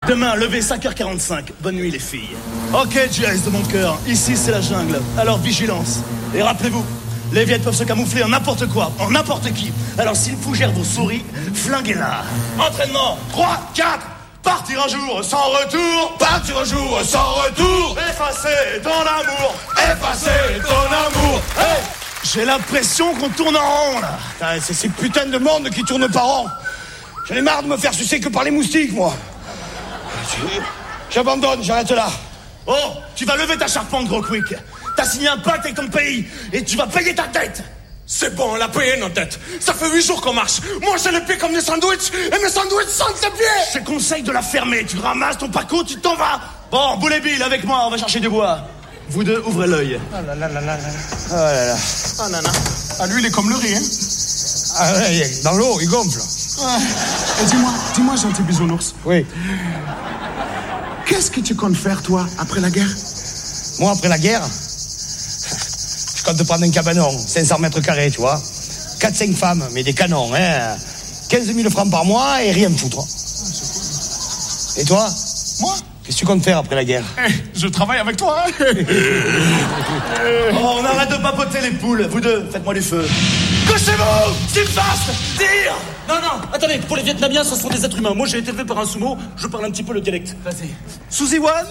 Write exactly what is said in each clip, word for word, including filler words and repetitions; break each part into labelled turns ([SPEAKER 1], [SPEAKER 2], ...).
[SPEAKER 1] Demain, levez cinq heures quarante-cinq. Bonne nuit, les filles. Ok, J S de mon cœur. Ici, c'est la jungle. Alors, vigilance. Et rappelez-vous, les vieilles peuvent se camoufler en n'importe quoi, en n'importe qui. Alors, s'il fougère vos souris, flinguez-la. Entraînement. trois, quatre. Partir un jour sans retour.
[SPEAKER 2] Partir un jour sans retour.
[SPEAKER 1] Effacer ton amour.
[SPEAKER 2] Effacer ton amour.
[SPEAKER 1] Hey, j'ai l'impression qu'on tourne en rond, là.
[SPEAKER 2] Putain, c'est ces putains de monde qui tournent par an. J'en ai marre de me faire sucer que par les moustiques, moi. J'abandonne, j'arrête là.
[SPEAKER 1] Oh, tu vas lever ta charpente, gros quick. T'as signé un pacte avec ton pays et tu vas payer ta dette.
[SPEAKER 2] C'est bon, on a payé notre dette. Ça fait huit jours qu'on marche. Moi, j'ai les pieds comme des sandwichs et mes sandwichs sentent les pieds.
[SPEAKER 1] Je te conseille de la fermer. Tu ramasses ton paco, tu t'en vas. Bon, Boulet Bill, avec moi, on va chercher du bois. Vous deux, ouvrez l'œil.
[SPEAKER 2] Oh là là là là là. Oh là là.
[SPEAKER 1] Oh nana.
[SPEAKER 2] Ah, lui, il est comme le riz, hein. Ah ouais, dans l'eau, il gonfle.
[SPEAKER 3] Ouais. Et dis-moi, dis-moi, gentil bisounours.
[SPEAKER 2] Oui.
[SPEAKER 3] Qu'est-ce que tu comptes faire, toi, après la guerre?
[SPEAKER 2] Moi, après la guerre, je compte prendre un cabanon, cinq cents mètres carrés, tu vois. quatre cinq femmes, mais des canons, hein. quinze mille francs par mois et rien me foutre. Et toi?
[SPEAKER 3] Moi?
[SPEAKER 2] Qu'est-ce que tu comptes faire après la guerre?
[SPEAKER 3] Eh, je travaille avec toi, hein.
[SPEAKER 1] Oh, on arrête de papoter les poules. Vous deux, faites-moi du feu. Couchez-vous! Steve Fast! Tire!
[SPEAKER 4] Non, non, attendez, pour les Vietnamiens, ce sont des êtres humains. Moi, j'ai été élevé par un sumo, je parle un petit peu le dialecte.
[SPEAKER 1] Vas-y. Suzy One?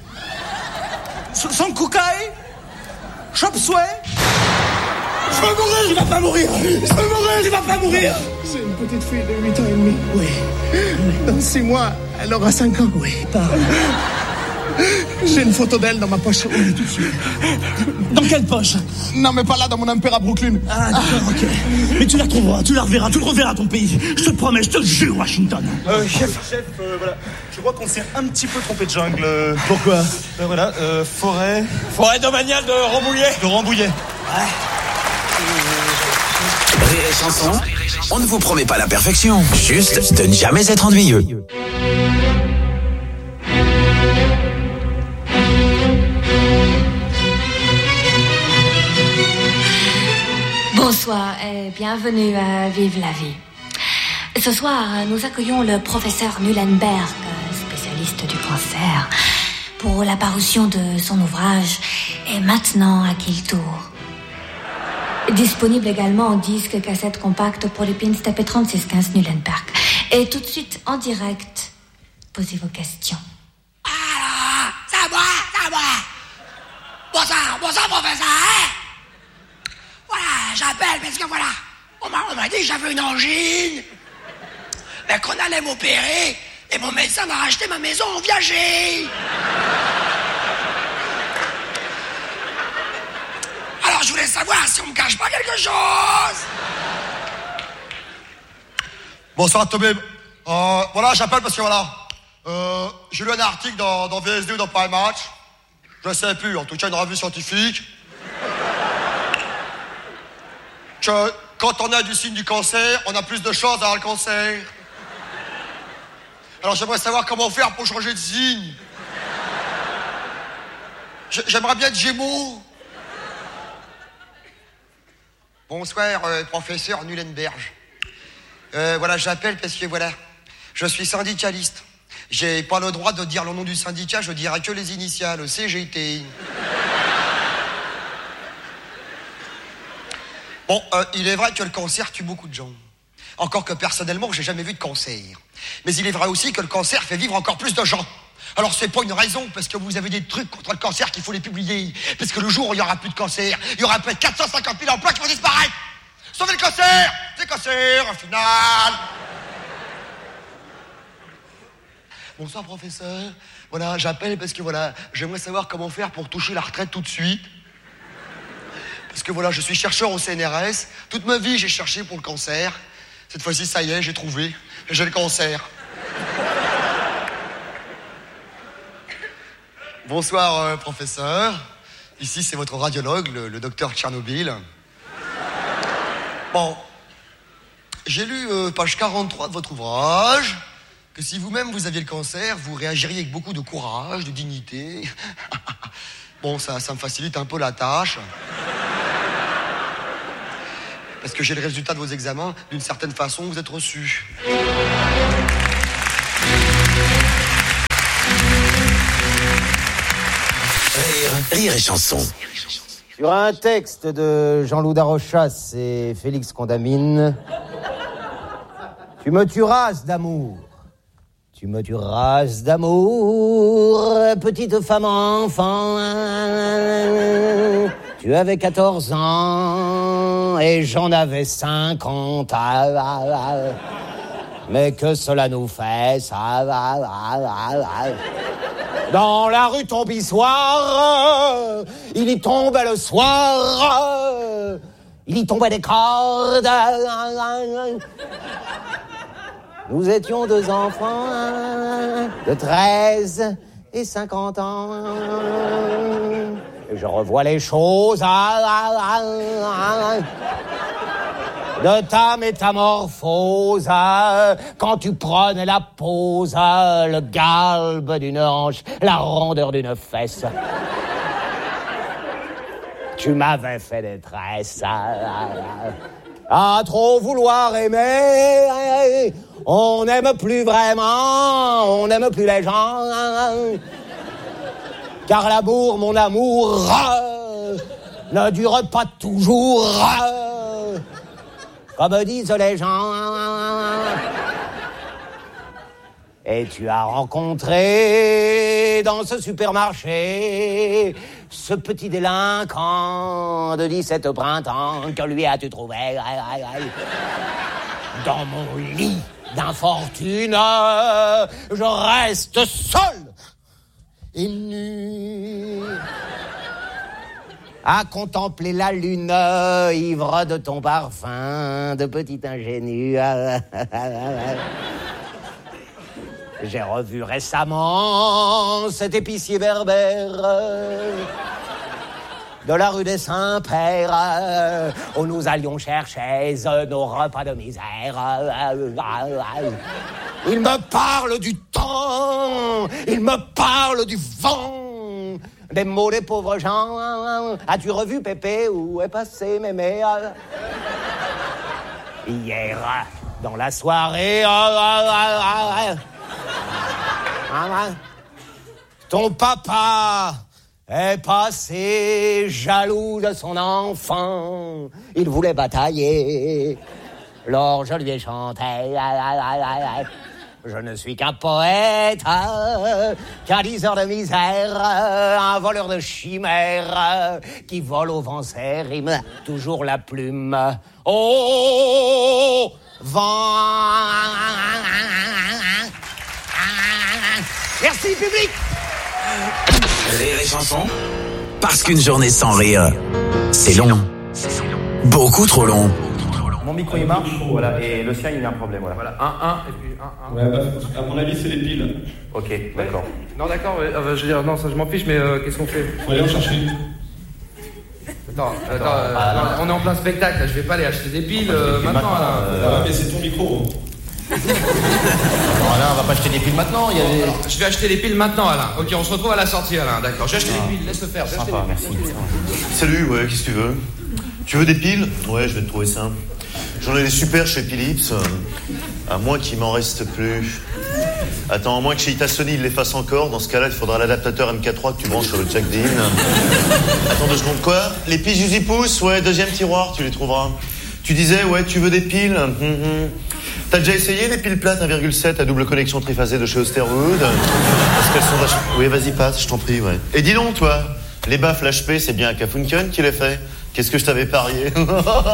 [SPEAKER 1] Son Kukai? Chop Suey?
[SPEAKER 2] Je veux mourir!
[SPEAKER 1] Il va pas mourir! Je veux mourir! Il va pas mourir!
[SPEAKER 3] J'ai une petite fille de huit ans et demi. Oui. Dans six mois, elle aura cinq ans. Oui. J'ai une photo d'elle dans ma poche. Oui, tout de suite.
[SPEAKER 1] Dans quelle poche?
[SPEAKER 3] Non, mais pas là, dans mon impère à Brooklyn.
[SPEAKER 1] Ah, d'accord, ok. Mais tu la retrouveras, tu la reverras, tu le reverras ton pays. Je te promets, je te jure, Washington.
[SPEAKER 4] Euh, chef, chef, euh, voilà. Je crois qu'on s'est un petit peu trompé de jungle. euh,
[SPEAKER 1] Pourquoi?
[SPEAKER 4] euh, Voilà, euh, forêt...
[SPEAKER 2] Forêt domaniale de Rambouillet.
[SPEAKER 4] De Rambouillet.
[SPEAKER 5] Rire et chanson, on ne vous promet pas la perfection, juste de ne jamais être ennuyeux.
[SPEAKER 6] Bonsoir et bienvenue à Vive la vie. Ce soir, nous accueillons le professeur Nulenberg, spécialiste du cancer, pour la parution de son ouvrage « Et maintenant, à qui le tour ?» Disponible également en disque, cassette compacte pour les pins T P trente-six quinze Nulenberg. Et tout de suite, en direct, posez vos questions.
[SPEAKER 7] Alors, c'est moi, c'est moi. Bonsoir, bonsoir, professeur. Voilà, j'appelle parce que voilà, on m'a, on m'a dit que j'avais une angine, mais qu'on allait m'opérer, et mon médecin m'a racheté ma maison en viager. Alors je voulais savoir si on me cache pas quelque chose.
[SPEAKER 8] Bonsoir Tobé. Euh, voilà, j'appelle parce que voilà, euh, j'ai lu un article dans, dans V S D ou dans Paris Match. Je ne sais plus, en tout cas une revue scientifique. Que quand on a du signe du cancer, on a plus de chances d'avoir le cancer. Alors j'aimerais savoir comment faire pour changer de signe. J'aimerais bien être Gémeaux. Bonsoir, euh, professeur Nulenberg. Euh, voilà, j'appelle parce que voilà, je suis syndicaliste. J'ai pas le droit de dire le nom du syndicat, je dirais que les initiales, C G T. Bon, euh, il est vrai que le cancer tue beaucoup de gens. Encore que personnellement, j'ai jamais vu de cancer. Mais il est vrai aussi que le cancer fait vivre encore plus de gens. Alors c'est pas une raison parce que vous avez des trucs contre le cancer qu'il faut les publier. Parce que le jour où il y aura plus de cancer, il y aura près de quatre cent cinquante mille emplois qui vont disparaître. Sauvez le cancer, c'est cancer, au final. Bonsoir professeur. Voilà, j'appelle parce que voilà, j'aimerais savoir comment faire pour toucher la retraite tout de suite. Parce que voilà, je suis chercheur au C N R S. Toute ma vie, j'ai cherché pour le cancer. Cette fois-ci, ça y est, j'ai trouvé. J'ai le cancer. Bonsoir, euh, professeur. Ici, c'est votre radiologue, le, le docteur Tchernobyl. Bon, j'ai lu euh, page quarante-trois de votre ouvrage, que si vous-même vous aviez le cancer, vous réagiriez avec beaucoup de courage, de dignité. Bon, ça, ça me facilite un peu la tâche. Parce que j'ai le résultat de vos examens, d'une certaine façon, vous êtes reçus.
[SPEAKER 5] Rire et Chanson.
[SPEAKER 9] Sur un texte de Jean-Loup Darochas et Félix Condamine, tu me tueras d'amour. Tu me tueras d'amour, petite femme enfant. Tu avais quatorze ans et j'en avais cinquante. Mais que cela nous fait, ça va. Dans la rue Tombissoire, il y tombait le soir, il y tombait des cordes. Nous étions deux enfants de treize et cinquante ans. Et je revois les choses de ta métamorphose, quand tu prenais la pose, le galbe d'une hanche, la rondeur d'une fesse. Tu m'avais fait détresse. À trop vouloir aimer, on n'aime plus vraiment, on n'aime plus les gens. Car l'amour, mon amour, ne dure pas toujours. Comme disent les gens. Et tu as rencontré dans ce supermarché ce petit délinquant de dix-sept printemps. Que lui as-tu trouvé dans mon lit d'infortune? Je reste seul et nu à contempler la lune, ivre de ton parfum de petit ingénu. J'ai revu récemment cet épicier berbère de la rue des Saints-Pères, où nous allions chercher nos repas de misère. Il me parle du temps, il me parle du vent, des mots des pauvres gens. As-tu revu Pépé, où est passé Mémé? Hier, dans la soirée, ton papa est passé jaloux de son enfant. Il voulait batailler. Lors je lui ai chanté. Je ne suis qu'un poète, qu'un diseur de misère, un voleur de chimères, qui vole au vent ses rimes, toujours la plume au vent. Merci public.
[SPEAKER 5] Rire et Chanson, parce qu'une journée sans rire, c'est long. Beaucoup trop long.
[SPEAKER 10] Mon micro il marche, voilà, et le sien il a un problème, voilà. Voilà, un, un, et puis un, un.
[SPEAKER 11] Ouais, bah, à mon avis c'est les piles.
[SPEAKER 10] Ok, d'accord. Non, d'accord, ouais, euh, je veux dire, non, ça je m'en fiche, mais euh, qu'est-ce qu'on fait?
[SPEAKER 11] Faut aller en chercher.
[SPEAKER 10] Attends, attends, euh, ah, non, on est en plein spectacle, là, je vais pas aller acheter des piles euh, maintenant, maintenant, là.
[SPEAKER 11] Euh, ah ouais, mais c'est ton micro.
[SPEAKER 10] Non, Alain, on va pas acheter des piles maintenant, il y a des... Je vais acheter les piles maintenant, Alain. Ok, on se retrouve à la sortie, Alain, d'accord. J'ai acheté ah. les piles, laisse le faire.
[SPEAKER 11] Sympa, merci.
[SPEAKER 12] Salut, ouais, qu'est-ce que tu veux? Tu veux des piles? Ouais, je vais te trouver ça. J'en ai des super chez Philips, à moins qu'il m'en reste plus. Attends, à moins que chez Itasony il les fasse encore. Dans ce cas-là, il faudra l'adaptateur M K trois que tu branches sur le jack d'in. Attends deux secondes, quoi? Les piles Uzi Pouce? Ouais, deuxième tiroir, tu les trouveras. Tu disais, ouais, tu veux des piles? mm-hmm. T'as déjà essayé les piles plates un virgule sept à double connexion triphasée de chez Osterwood? Parce qu'elles sont vachement... Oui, vas-y, passe, je t'en prie, ouais. Et dis donc, toi, les baffles H P, c'est bien Kafunken qui les fait? Qu'est-ce que je t'avais parié? Parce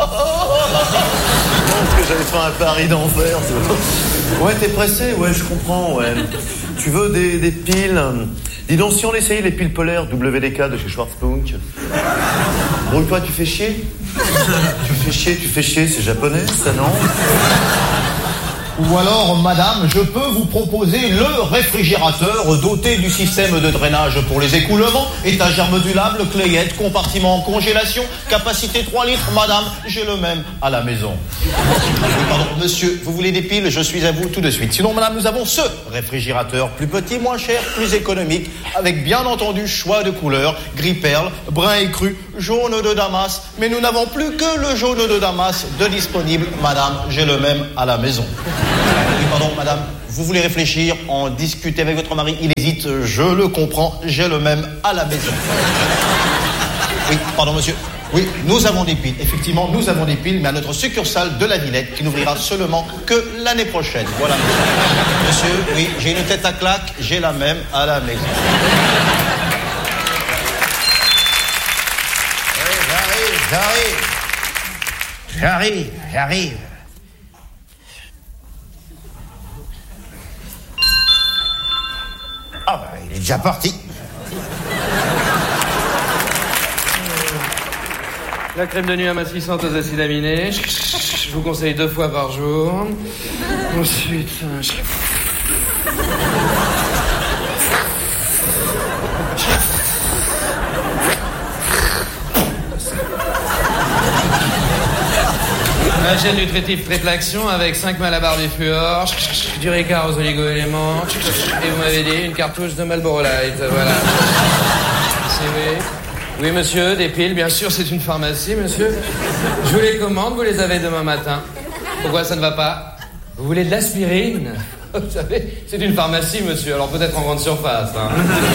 [SPEAKER 12] que j'avais fait un pari d'enfer. Ouais, t'es pressé? Ouais, je comprends, ouais. Tu veux des, des piles? Dis donc, si on essayait les piles polaires W D K de chez Schwarzpunk. Brouille-toi, tu fais chier? Tu fais chier, tu fais chier, c'est japonais, ça, non?
[SPEAKER 13] Ou alors, madame, je peux vous proposer le réfrigérateur doté du système de drainage pour les écoulements, étagère modulable, clayette, compartiment en congélation, capacité trois litres. Madame, j'ai le même à la maison. Pardon, monsieur, vous voulez des piles? Je suis à vous tout de suite. Sinon, madame, nous avons ce réfrigérateur, plus petit, moins cher, plus économique, avec bien entendu choix de couleurs, gris perle, brun écru, jaune de Damas. Mais nous n'avons plus que le jaune de Damas de disponible. Madame, j'ai le même à la maison. Oui, pardon, madame. Vous voulez réfléchir, en discuter avec votre mari, il hésite, je le comprends, j'ai le même à la maison. Oui, pardon, monsieur. Oui, nous avons des piles. Effectivement, nous avons des piles, mais à notre succursale de la Villette, qui n'ouvrira seulement que l'année prochaine. Voilà. Monsieur, oui, j'ai une tête à claque, j'ai la même à la maison. Oui, j'arrive, j'arrive. J'arrive, j'arrive. Ah bah, il est déjà parti.
[SPEAKER 10] La crème de nuit amincissante aux acides aminés. Je vous conseille deux fois par jour. Ensuite... Un gel nutritif triple action avec cinq malabars du fluor, du Ricard aux oligo-éléments, et vous m'avez dit une cartouche de Marlboro Light, voilà. C'est oui. Oui, monsieur, des piles, bien sûr, c'est une pharmacie, monsieur. Je vous les commande, vous les avez demain matin. Pourquoi ça ne va pas? Vous voulez de l'aspirine? Vous savez, c'est une pharmacie, monsieur, alors peut-être en grande surface, hein.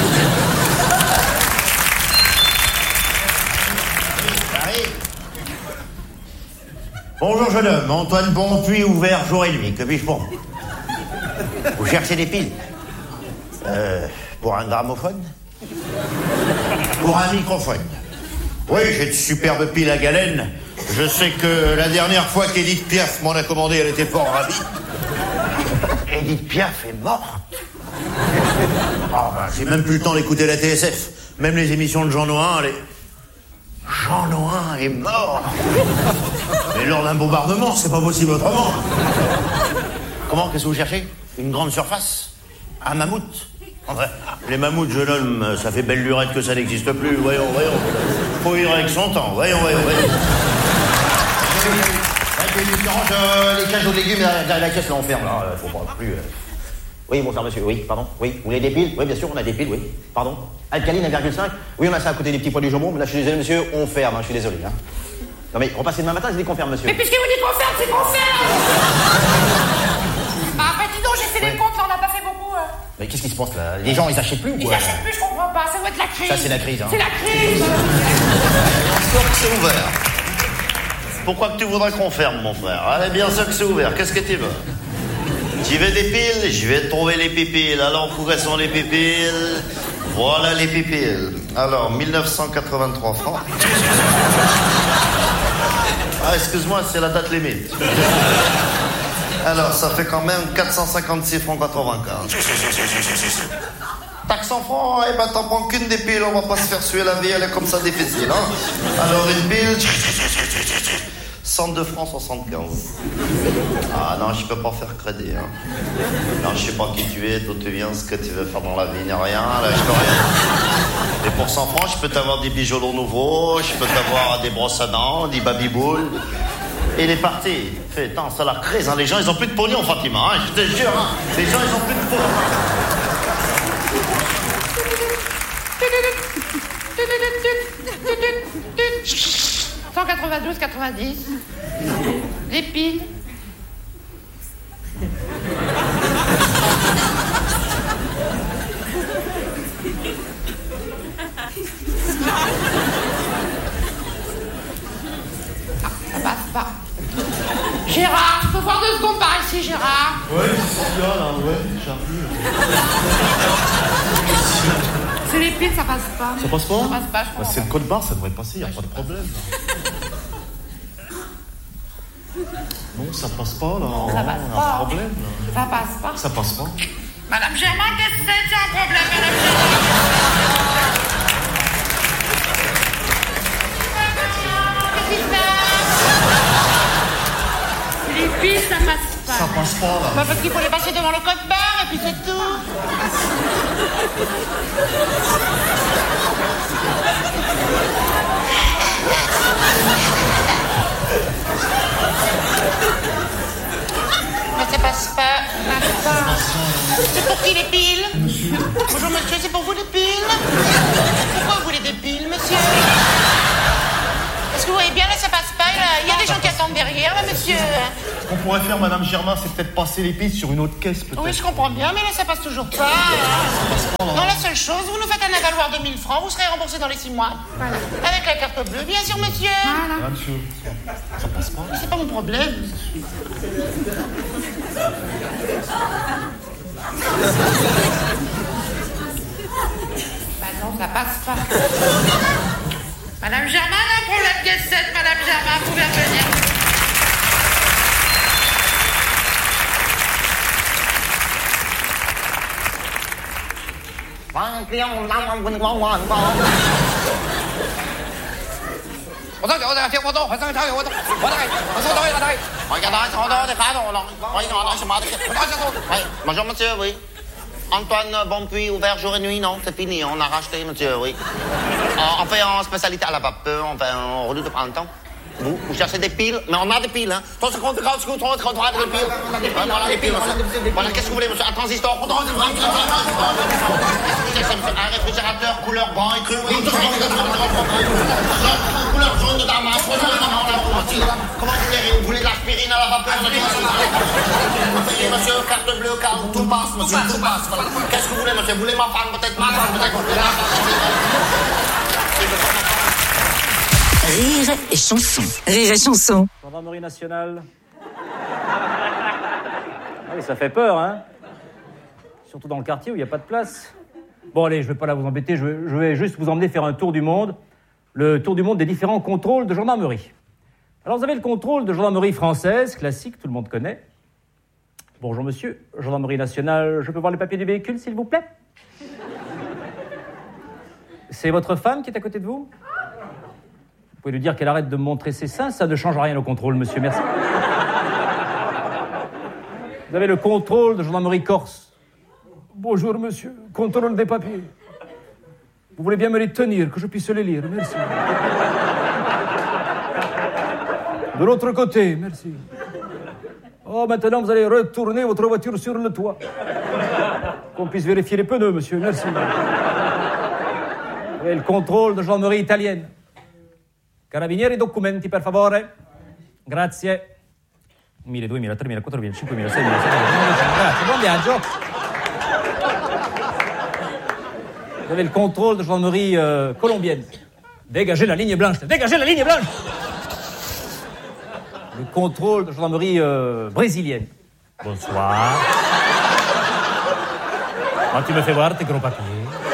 [SPEAKER 14] Bonjour jeune homme, Antoine Bonpuis, ouvert jour et nuit, que puis-je pour vous? Vous cherchez des piles? Euh, pour un gramophone? Pour un microphone? Oui, j'ai de superbes piles à galène. Je sais que la dernière fois qu'Edith Piaf m'en a commandé, elle était fort ravie. Edith Piaf est morte? Oh, ben, j'ai même plus le temps d'écouter la T S F. Même les émissions de Jean Noin, les... Jean Noin est mort. Mais lors d'un bombardement, c'est pas possible autrement. Comment, qu'est-ce que vous cherchez? Une grande surface? Un mammouth? Enfin, les mammouths, jeune homme, ça fait belle lurette que ça n'existe plus. Voyons, voyons. Faut vivre avec son temps. Voyons, voyons, voyons.
[SPEAKER 13] Euh, les cages aux légumes, la, la, la caisse, là, on ferme, là. Faut pas plus... Euh... Oui, bonsoir, monsieur. Oui, pardon. Oui, vous voulez des piles? Oui, bien sûr, on a des piles, oui. Pardon. Alcaline un virgule cinq? Oui, on a ça à côté des petits pois du jambon, mais là, je suis désolé, monsieur, on ferme, hein, je suis désolé, hein. Non, mais repassez demain matin, je dis qu'on ferme, monsieur.
[SPEAKER 7] Mais puisque vous dites qu'on ferme, c'est qu'on ferme. Ah, bah dis donc, j'ai fait
[SPEAKER 13] Ouais.
[SPEAKER 7] des comptes, là, on n'a pas fait beaucoup. Hein.
[SPEAKER 13] Mais qu'est-ce qui se passe, là? Les gens, ils achètent plus ou
[SPEAKER 7] Ils
[SPEAKER 13] quoi?
[SPEAKER 7] achètent plus, je comprends pas, ça doit être la crise.
[SPEAKER 13] Ça, c'est la crise, hein.
[SPEAKER 7] C'est la crise.
[SPEAKER 12] Sûr que c'est ouvert. Pourquoi que tu voudrais qu'on ferme, mon frère? Allez, bien sûr que c'est ouvert. Qu'est-ce que tu veux? Tu veux des piles? Je vais te trouver les pipiles. Alors, où sont les pipiles? Voilà les pipiles. Alors, mille neuf cent quatre-vingt-trois francs. Ah, excuse-moi, c'est la date limite. Alors, ça fait quand même quatre cent cinquante-six francs quatre-vingt-quinze. Taxe en francs, eh ben t'en prends qu'une des piles, on va pas se faire suer la vie, elle est comme ça difficile, hein. Alors, une pile... cent deux francs soixante-quinze. Ah non, je peux pas faire crédit, hein. Non, je sais pas qui tu es, d'où tu viens, ce que tu veux faire dans la vie, ni rien, là, je peux rien. Et pour cent francs, je peux t'avoir des bijoux nouveaux, je peux t'avoir des brosses à dents, des babyboules. Et il est parti. Fait, attends, c'est la crise, hein. Les gens, ils ont plus de pognon, Fatima, hein. Je te jure, hein. Les gens, ils ont plus de pognon.
[SPEAKER 7] cent quatre-vingt-douze quatre-vingt-dix. Les piles. Ah, ça passe pas. Gérard, je peux voir deux secondes par ici, Gérard?
[SPEAKER 12] Ouais, c'est ça, là, ouais, j'arrive.
[SPEAKER 7] C'est les piles, ça passe pas.
[SPEAKER 12] Ça passe pas?
[SPEAKER 7] Ça passe pas, je
[SPEAKER 12] Bah,
[SPEAKER 7] crois.
[SPEAKER 12] c'est le code barre, ça devrait passer, y a pas de problème. Non, ça passe pas, là.
[SPEAKER 7] Ça passe
[SPEAKER 12] Y a
[SPEAKER 7] pas.
[SPEAKER 12] un problème, là.
[SPEAKER 7] Ça passe pas.
[SPEAKER 12] Ça passe pas.
[SPEAKER 7] Madame Germain, qu'est-ce que c'est? C'est un problème, Madame Germain. Qu'est-ce qui se passe? Les piles, ça passe pas.
[SPEAKER 12] Ça passe pas, là.
[SPEAKER 7] Bah, parce qu'il faut les passer devant le code barre et puis c'est tout. Mais ça passe pas. Attends. C'est pour qui les piles? Bonjour monsieur, c'est pour vous les piles? Pourquoi vous voulez des piles, monsieur? Est-ce que vous voyez bien là, ça passe pas? Il y a des gens qui attendent derrière là, monsieur.
[SPEAKER 13] qu'on pourrait faire, Madame Germain, c'est peut-être passer les piles sur une autre caisse, peut-être.
[SPEAKER 15] Oui, je comprends bien, mais là, ça passe toujours pas. Non, la seule chose, vous nous faites un avaloir de mille francs, vous serez remboursé dans les six mois. Voilà. Avec la carte bleue, bien sûr, monsieur.
[SPEAKER 13] Voilà. Ah, monsieur. Ça passe pas.
[SPEAKER 15] C'est pas mon problème. Bah non, ça passe pas. Madame Germain, un problème de sept, Madame Germain, vous pouvez revenir.
[SPEAKER 14] Bonjour monsieur, oui. Antoine Bonpuis, ouvert jour et nuit, non, c'est fini, on a racheté monsieur, oui. On fait en spécialité à la vapeur, on fait un redoute de printemps. Vous, vous cherchez des piles, mais on a des piles, hein. trois secondes, trente secondes, trente secondes, trente des piles. Voilà, des piles, monsieur. Voilà, qu'est-ce que vous voulez, monsieur? Un transistor, un réfrigérateur couleur blanc et cru. Couleur jaune de damas. Comment vous voulez? Vous voulez de l'aspirine à la vapeur? Vous payez, monsieur, carte bleue, carte, tout passe, monsieur, tout passe. Qu'est-ce que vous voulez, monsieur? Vous voulez ma femme, peut-être ma femme, peut-être.
[SPEAKER 16] Rire et chanson. Rire et chanson.
[SPEAKER 17] Gendarmerie nationale. Ah oui, ça fait peur, hein. Surtout dans le quartier où il n'y a pas de place. Bon, allez, je ne vais pas là vous embêter, je vais, je vais juste vous emmener faire un tour du monde. Le tour du monde des différents contrôles de gendarmerie. Alors, vous avez le contrôle de gendarmerie française, classique, tout le monde connaît. Bonjour, monsieur. Gendarmerie nationale, je peux voir les papiers du véhicule, s'il vous plaît? C'est votre femme qui est à côté de vous? Vous pouvez lui dire qu'elle arrête de me montrer ses seins, ça ne change rien au contrôle, monsieur, merci. Vous avez le contrôle de gendarmerie corse. Bonjour, monsieur. Contrôle des papiers. Vous voulez bien me les tenir, que je puisse les lire, merci. De l'autre côté, merci. Oh, maintenant, vous allez retourner votre voiture sur le toit. Qu'on puisse vérifier les pneus, monsieur, merci. Vous avez le contrôle de gendarmerie italienne. Carabinieri, documenti, per favore. Grazie. mille, duemila, tremila, quattromila, cinquemila, seimila, settemila, grazie. Buon viaggio. Vous avez le contrôle de gendarmerie euh, colombienne. Dégagez la ligne blanche. Dégagez la ligne blanche. Le contrôle de gendarmerie euh, brésilienne. Bonsoir. Ah, tu me fais voir tes gros papiers.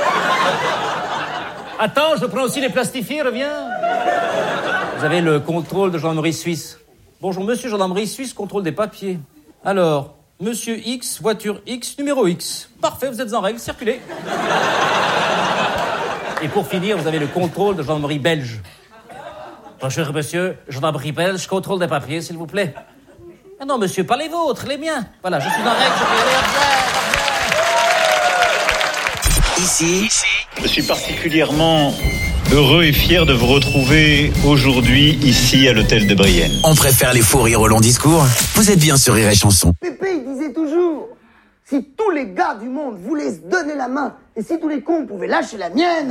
[SPEAKER 17] Attends, je prends aussi les plastifiés, reviens. Vous avez le contrôle de gendarmerie suisse. Bonjour, monsieur gendarmerie suisse, contrôle des papiers. Alors, monsieur X, voiture X, numéro X. Parfait, vous êtes en règle, circulez. Et pour finir, vous avez le contrôle de gendarmerie belge. Bonjour, monsieur, gendarmerie belge, contrôle des papiers, s'il vous plaît. Ah non, monsieur, pas les vôtres, les miens. Voilà, je suis en règle, je peux y aller,
[SPEAKER 5] Ici, Ici,
[SPEAKER 11] je suis particulièrement heureux et fier de vous retrouver aujourd'hui ici à l'hôtel de Brienne.
[SPEAKER 5] On préfère les fous rires au long discours. Vous êtes bien sur Rire et Chanson.
[SPEAKER 18] Pépé, il disait toujours, si tous les gars du monde voulaient se donner la main, et si tous les cons pouvaient lâcher la mienne.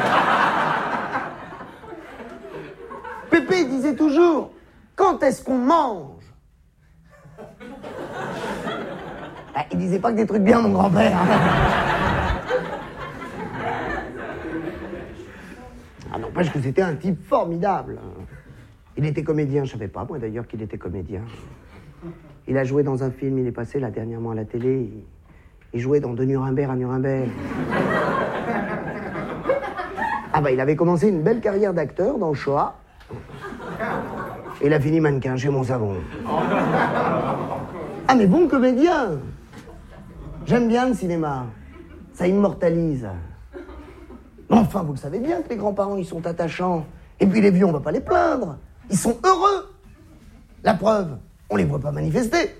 [SPEAKER 18] Pépé, il disait toujours, quand est-ce qu'on mange? Ah, il disait pas que des trucs bien, mon grand-père. Ah, n'empêche que c'était un type formidable. Il était comédien, je savais pas, moi d'ailleurs, qu'il était comédien. Il a joué dans un film, il est passé là dernièrement à la télé. Il, il jouait dans De Nuremberg à Nuremberg. Ah bah, il avait commencé une belle carrière d'acteur dans Shoah. Et il a fini mannequin chez Montsavon. Ah, mais bon comédien. J'aime bien le cinéma. Ça immortalise. Enfin, vous le savez bien que les grands-parents, ils sont attachants. Et puis les vieux, on va pas les plaindre. Ils sont heureux. La preuve, on les voit pas manifester.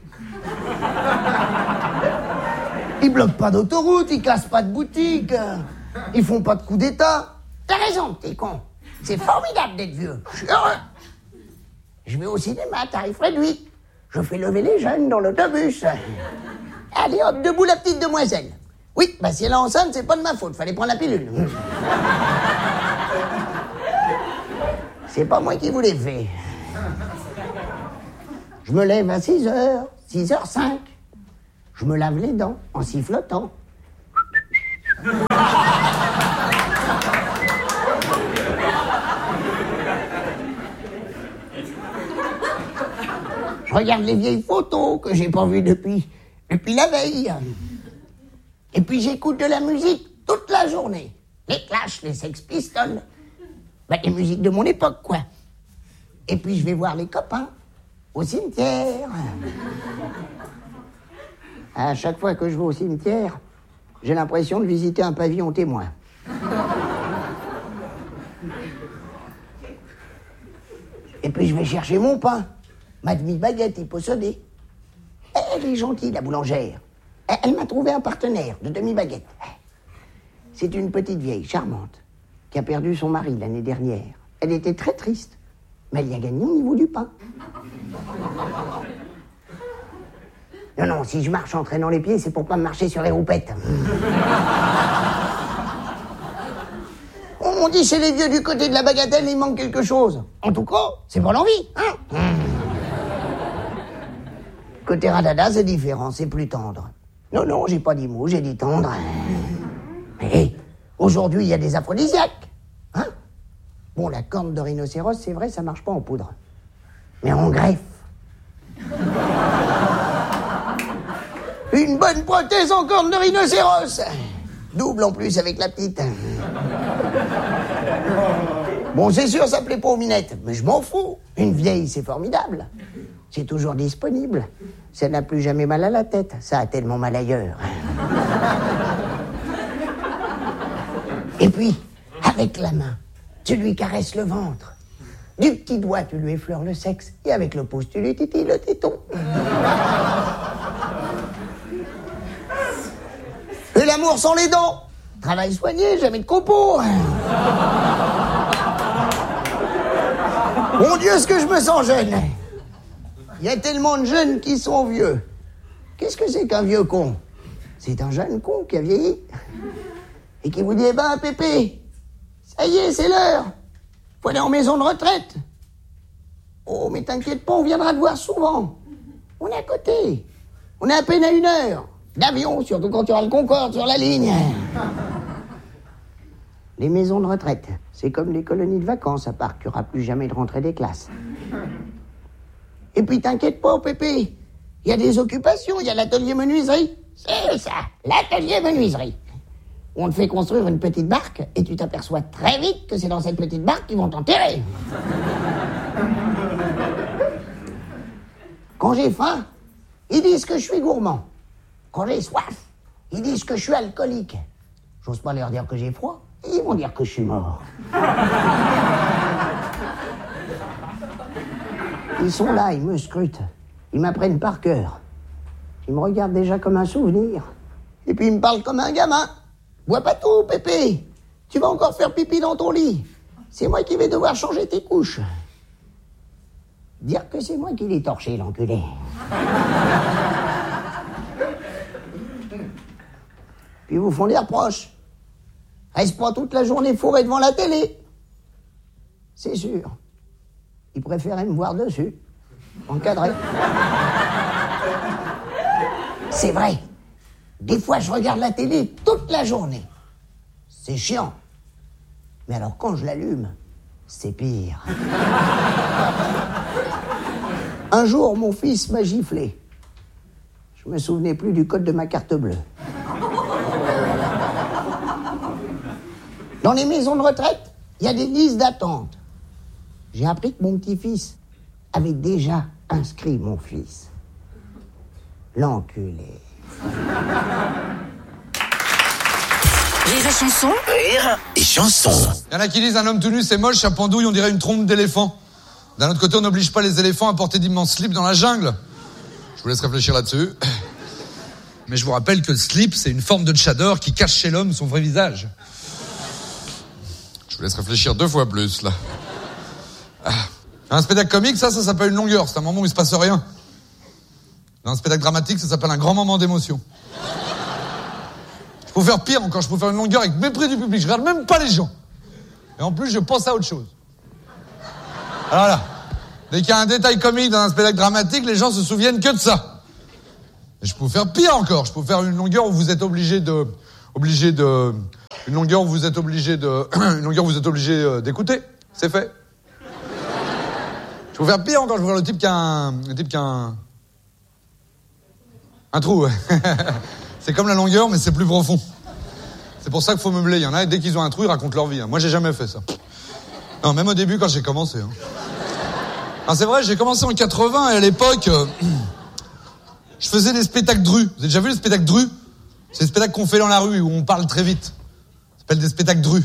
[SPEAKER 18] Ils bloquent pas d'autoroute, ils cassent pas de boutique. Ils font pas de coup d'état. T'as raison, t'es con. C'est formidable d'être vieux. Je suis heureux. Je vais au cinéma, tarif réduit. Je fais lever les jeunes dans l'autobus. Allez hop, debout la petite demoiselle. Oui, bah si elle est enceinte, c'est pas de ma faute, fallait prendre la pilule. C'est pas moi qui vous l'ai fait. Je me lève à six heures, six heures cinq. Je me lave les dents en sifflotant. Je regarde les vieilles photos que j'ai pas vues depuis, depuis la veille. Et puis j'écoute de la musique toute la journée. Les Clash, les Sex Pistols. Ben, les musiques de mon époque, quoi. Et puis je vais voir les copains au cimetière. À chaque fois que je vais au cimetière, j'ai l'impression de visiter un pavillon témoin. Et puis je vais chercher mon pain. Ma demi-baguette est possédée. Elle est gentille, la boulangère. Elle, elle m'a trouvé un partenaire de demi-baguette. C'est une petite vieille charmante qui a perdu son mari l'année dernière. Elle était très triste, mais elle y a gagné au niveau du pain. Non, non, si je marche en traînant les pieds, c'est pour pas me marcher sur les roupettes. On dit chez les vieux du côté de la bagatelle, il manque quelque chose. En tout cas, c'est pour l'envie, hein. Côté radada, c'est différent, c'est plus tendre. Non, non, j'ai pas dit mot, j'ai dit tendre. Mais aujourd'hui, il y a des aphrodisiaques, hein. Bon, la corne de rhinocéros, c'est vrai, ça marche pas en poudre. Mais en greffe. Une bonne prothèse en corne de rhinocéros. Double en plus avec la petite. Bon, c'est sûr, ça plaît pas aux minettes, mais je m'en fous. Une vieille, c'est formidable. C'est toujours disponible. Ça n'a plus jamais mal à la tête. Ça a tellement mal ailleurs. Et puis, avec la main, tu lui caresses le ventre. Du petit doigt, tu lui effleures le sexe. Et avec le pouce, tu lui titilles le téton. Et l'amour sans les dents. Travail soigné, jamais de copeaux. Mon Dieu, ce que je me sens jeune. Il y a tellement de jeunes qui sont vieux. Qu'est-ce que c'est qu'un vieux con? C'est un jeune con qui a vieilli. Et qui vous dit, eh ben, Pépé, ça y est, c'est l'heure. Faut aller en maison de retraite. Oh, mais t'inquiète pas, on viendra te voir souvent. On est à côté. On est à peine à une heure. D'avion, surtout quand tu auras le Concorde sur la ligne. Les maisons de retraite, c'est comme les colonies de vacances, à part qu'il n'y aura plus jamais de rentrée des classes. Et puis t'inquiète pas, Pépé, il y a des occupations, il y a l'atelier menuiserie. C'est ça, l'atelier menuiserie. On te fait construire une petite barque et tu t'aperçois très vite que c'est dans cette petite barque qu'ils vont t'enterrer. Quand j'ai faim, ils disent que je suis gourmand. Quand j'ai soif, ils disent que je suis alcoolique. J'ose pas leur dire que j'ai froid. Ils vont dire que je suis mort. Ils sont là, ils me scrutent. Ils m'apprennent par cœur. Ils me regardent déjà comme un souvenir. Et puis ils me parlent comme un gamin. Bois pas tout, Pépé. Tu vas encore faire pipi dans ton lit. C'est moi qui vais devoir changer tes couches. Dire que c'est moi qui l'ai torché, l'enculé. Puis ils vous font des reproches. Reste pas toute la journée fourré devant la télé. C'est sûr. Ils préféraient me voir dessus. Encadré. C'est vrai. Des fois, je regarde la télé toute la journée. C'est chiant. Mais alors, quand je l'allume, c'est pire. Un jour, mon fils m'a giflé. Je me souvenais plus du code de ma carte bleue. Dans les maisons de retraite, il y a des listes d'attente. J'ai appris que mon petit-fils avait déjà inscrit mon fils. L'enculé.
[SPEAKER 16] Rire et chanson.
[SPEAKER 5] Rire et chanson.
[SPEAKER 19] Il y en a qui disent un homme tout nu c'est moche, à pendouille on dirait une trompe d'éléphant. D'un autre côté on n'oblige pas les éléphants à porter d'immenses slips dans la jungle. Je vous laisse réfléchir là-dessus. Mais je vous rappelle que le slip c'est une forme de tchador qui cache chez l'homme son vrai visage. Je vous laisse réfléchir deux fois plus là. Un spectacle comique, ça, ça s'appelle une longueur. C'est un moment où il se passe rien. Dans un spectacle dramatique, ça s'appelle un grand moment d'émotion. Je peux faire pire encore, je peux faire une longueur avec mépris du public. Je regarde même pas les gens. Et en plus, je pense à autre chose. Alors là, Dès qu'il y a un détail comique dans un spectacle dramatique, les gens se souviennent que de ça. Et je peux vous faire pire encore. Je peux vous faire une longueur où vous êtes obligé de... Obligé de... Une longueur où vous êtes obligé de... Une longueur où vous êtes obligé d'écouter. C'est fait. Je peux vous faire pire encore. Je peux vous faire le type qui a un... Le type qui a un... Un trou, ouais. C'est comme la longueur, mais c'est plus profond. C'est pour ça qu'il faut meubler. Il y en a, dès qu'ils ont un trou, ils racontent leur vie. Moi, j'ai jamais fait ça. Non, même au début, quand j'ai commencé. Hein. Non, c'est vrai, j'ai commencé en quatre-vingts, et à l'époque, euh, je faisais des spectacles drus. Vous avez déjà vu les spectacles drus? C'est des spectacles qu'on fait dans la rue, où on parle très vite. Ça s'appelle des spectacles drus.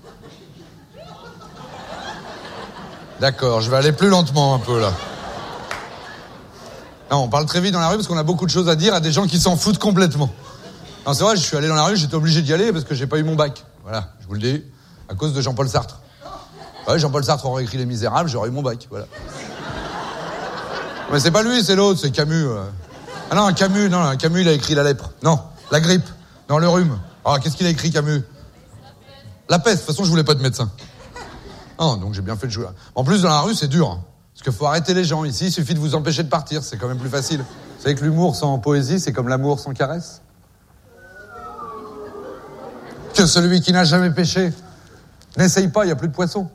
[SPEAKER 19] D'accord, je vais aller plus lentement un peu, là. Non, on parle très vite dans la rue parce qu'on a beaucoup de choses à dire à des gens qui s'en foutent complètement. Non, c'est vrai, je suis allé dans la rue, j'étais obligé d'y aller parce que j'ai pas eu mon bac. Voilà, je vous le dis, à cause de Jean-Paul Sartre. Ouais, Jean-Paul Sartre aurait écrit Les Misérables, j'aurais eu mon bac, voilà. Mais c'est pas lui, c'est l'autre, c'est Camus. Euh. Ah non, Camus, non, Camus, il a écrit La lèpre. Non, la grippe. Non, le rhume. Ah, qu'est-ce qu'il a écrit, Camus? La peste, de toute façon, je voulais pas de médecin. Non, donc j'ai bien fait de jouer. En plus, dans la rue, c'est dur. Hein. Parce qu'il faut arrêter les gens. Ici, il suffit de vous empêcher de partir. C'est quand même plus facile. Vous savez que l'humour sans poésie, c'est comme l'amour sans caresse. Que celui qui n'a jamais pêché n'essaye pas, il n'y a plus de poissons.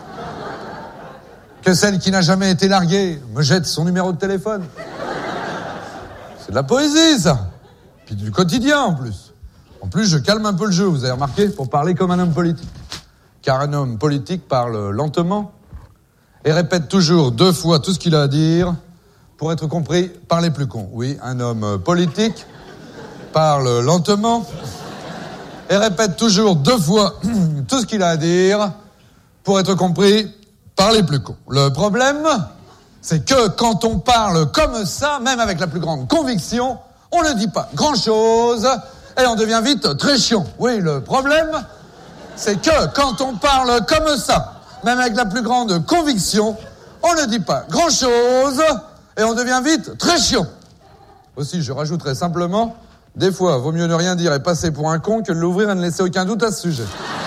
[SPEAKER 19] Que celle qui n'a jamais été larguée me jette son numéro de téléphone. C'est de la poésie, ça. Puis du quotidien, en plus. En plus, je calme un peu le jeu, vous avez remarqué, pour parler comme un homme politique. Car un homme politique parle lentement et répète toujours deux fois tout ce qu'il a à dire pour être compris par les plus cons. Oui, un homme politique parle lentement et répète toujours deux fois tout ce qu'il a à dire pour être compris par les plus cons. Le problème, c'est que quand on parle comme ça, même avec la plus grande conviction, on ne dit pas grand-chose et on devient vite très chiant. Oui, le problème, c'est que quand on parle comme ça, même avec la plus grande conviction, on ne dit pas grand-chose et on devient vite très chiant. Aussi, je rajouterai simplement, des fois, vaut mieux ne rien dire et passer pour un con que de l'ouvrir et ne laisser aucun doute à ce sujet.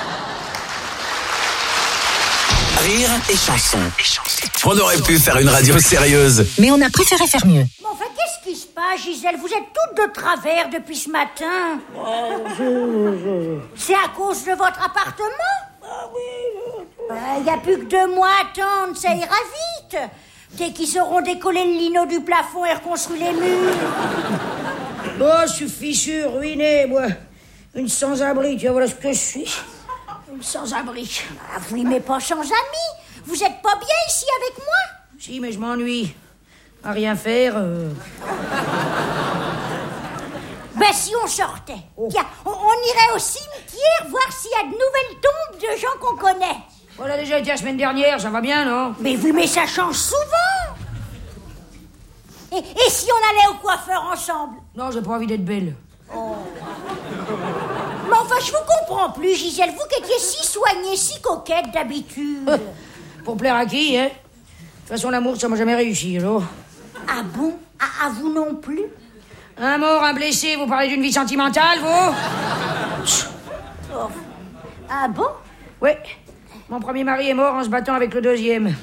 [SPEAKER 5] Rire et chanson. On aurait pu faire une radio sérieuse.
[SPEAKER 16] Mais on a préféré faire mieux.
[SPEAKER 20] Bon, enfin, qu'est-ce qui se passe, Gisèle? Vous êtes toutes de travers depuis ce matin. C'est à cause de votre appartement? Ah oui. Il n'y a plus que deux mois à attendre, ça ira vite. Dès qu'ils sauront décoller le lino du plafond et reconstruire les murs.
[SPEAKER 7] Oh, je suis fichu, ruiné, moi. Une sans-abri, tu vois, voilà ce que je suis. Une sans-abri.
[SPEAKER 20] Ah, vous n'aimez pas sans amis? Vous êtes pas bien ici avec moi?
[SPEAKER 7] Si, mais je m'ennuie. À rien faire. Euh...
[SPEAKER 20] Ben, si on sortait. Oh. Tiens, on, on irait au cimetière voir s'il y a de nouvelles tombes de gens qu'on connaît.
[SPEAKER 7] On a déjà été la semaine dernière, ça va bien, non?
[SPEAKER 20] Mais oui, mais ça change souvent. Et, et si on allait au coiffeur ensemble?
[SPEAKER 7] Non, j'ai pas envie d'être belle.
[SPEAKER 20] Oh. Mais enfin, je vous comprends plus, Gisèle. Vous qui étiez si soignée, si coquette d'habitude.
[SPEAKER 7] Pour plaire à qui, hein? De toute façon, l'amour, ça m'a jamais réussi, alors.
[SPEAKER 20] Ah bon? À, à vous non plus?
[SPEAKER 7] Un mort, un blessé, vous parlez d'une vie sentimentale, vous?
[SPEAKER 20] Oh. Ah bon?
[SPEAKER 7] Oui. Mon premier mari est mort en se battant avec le deuxième.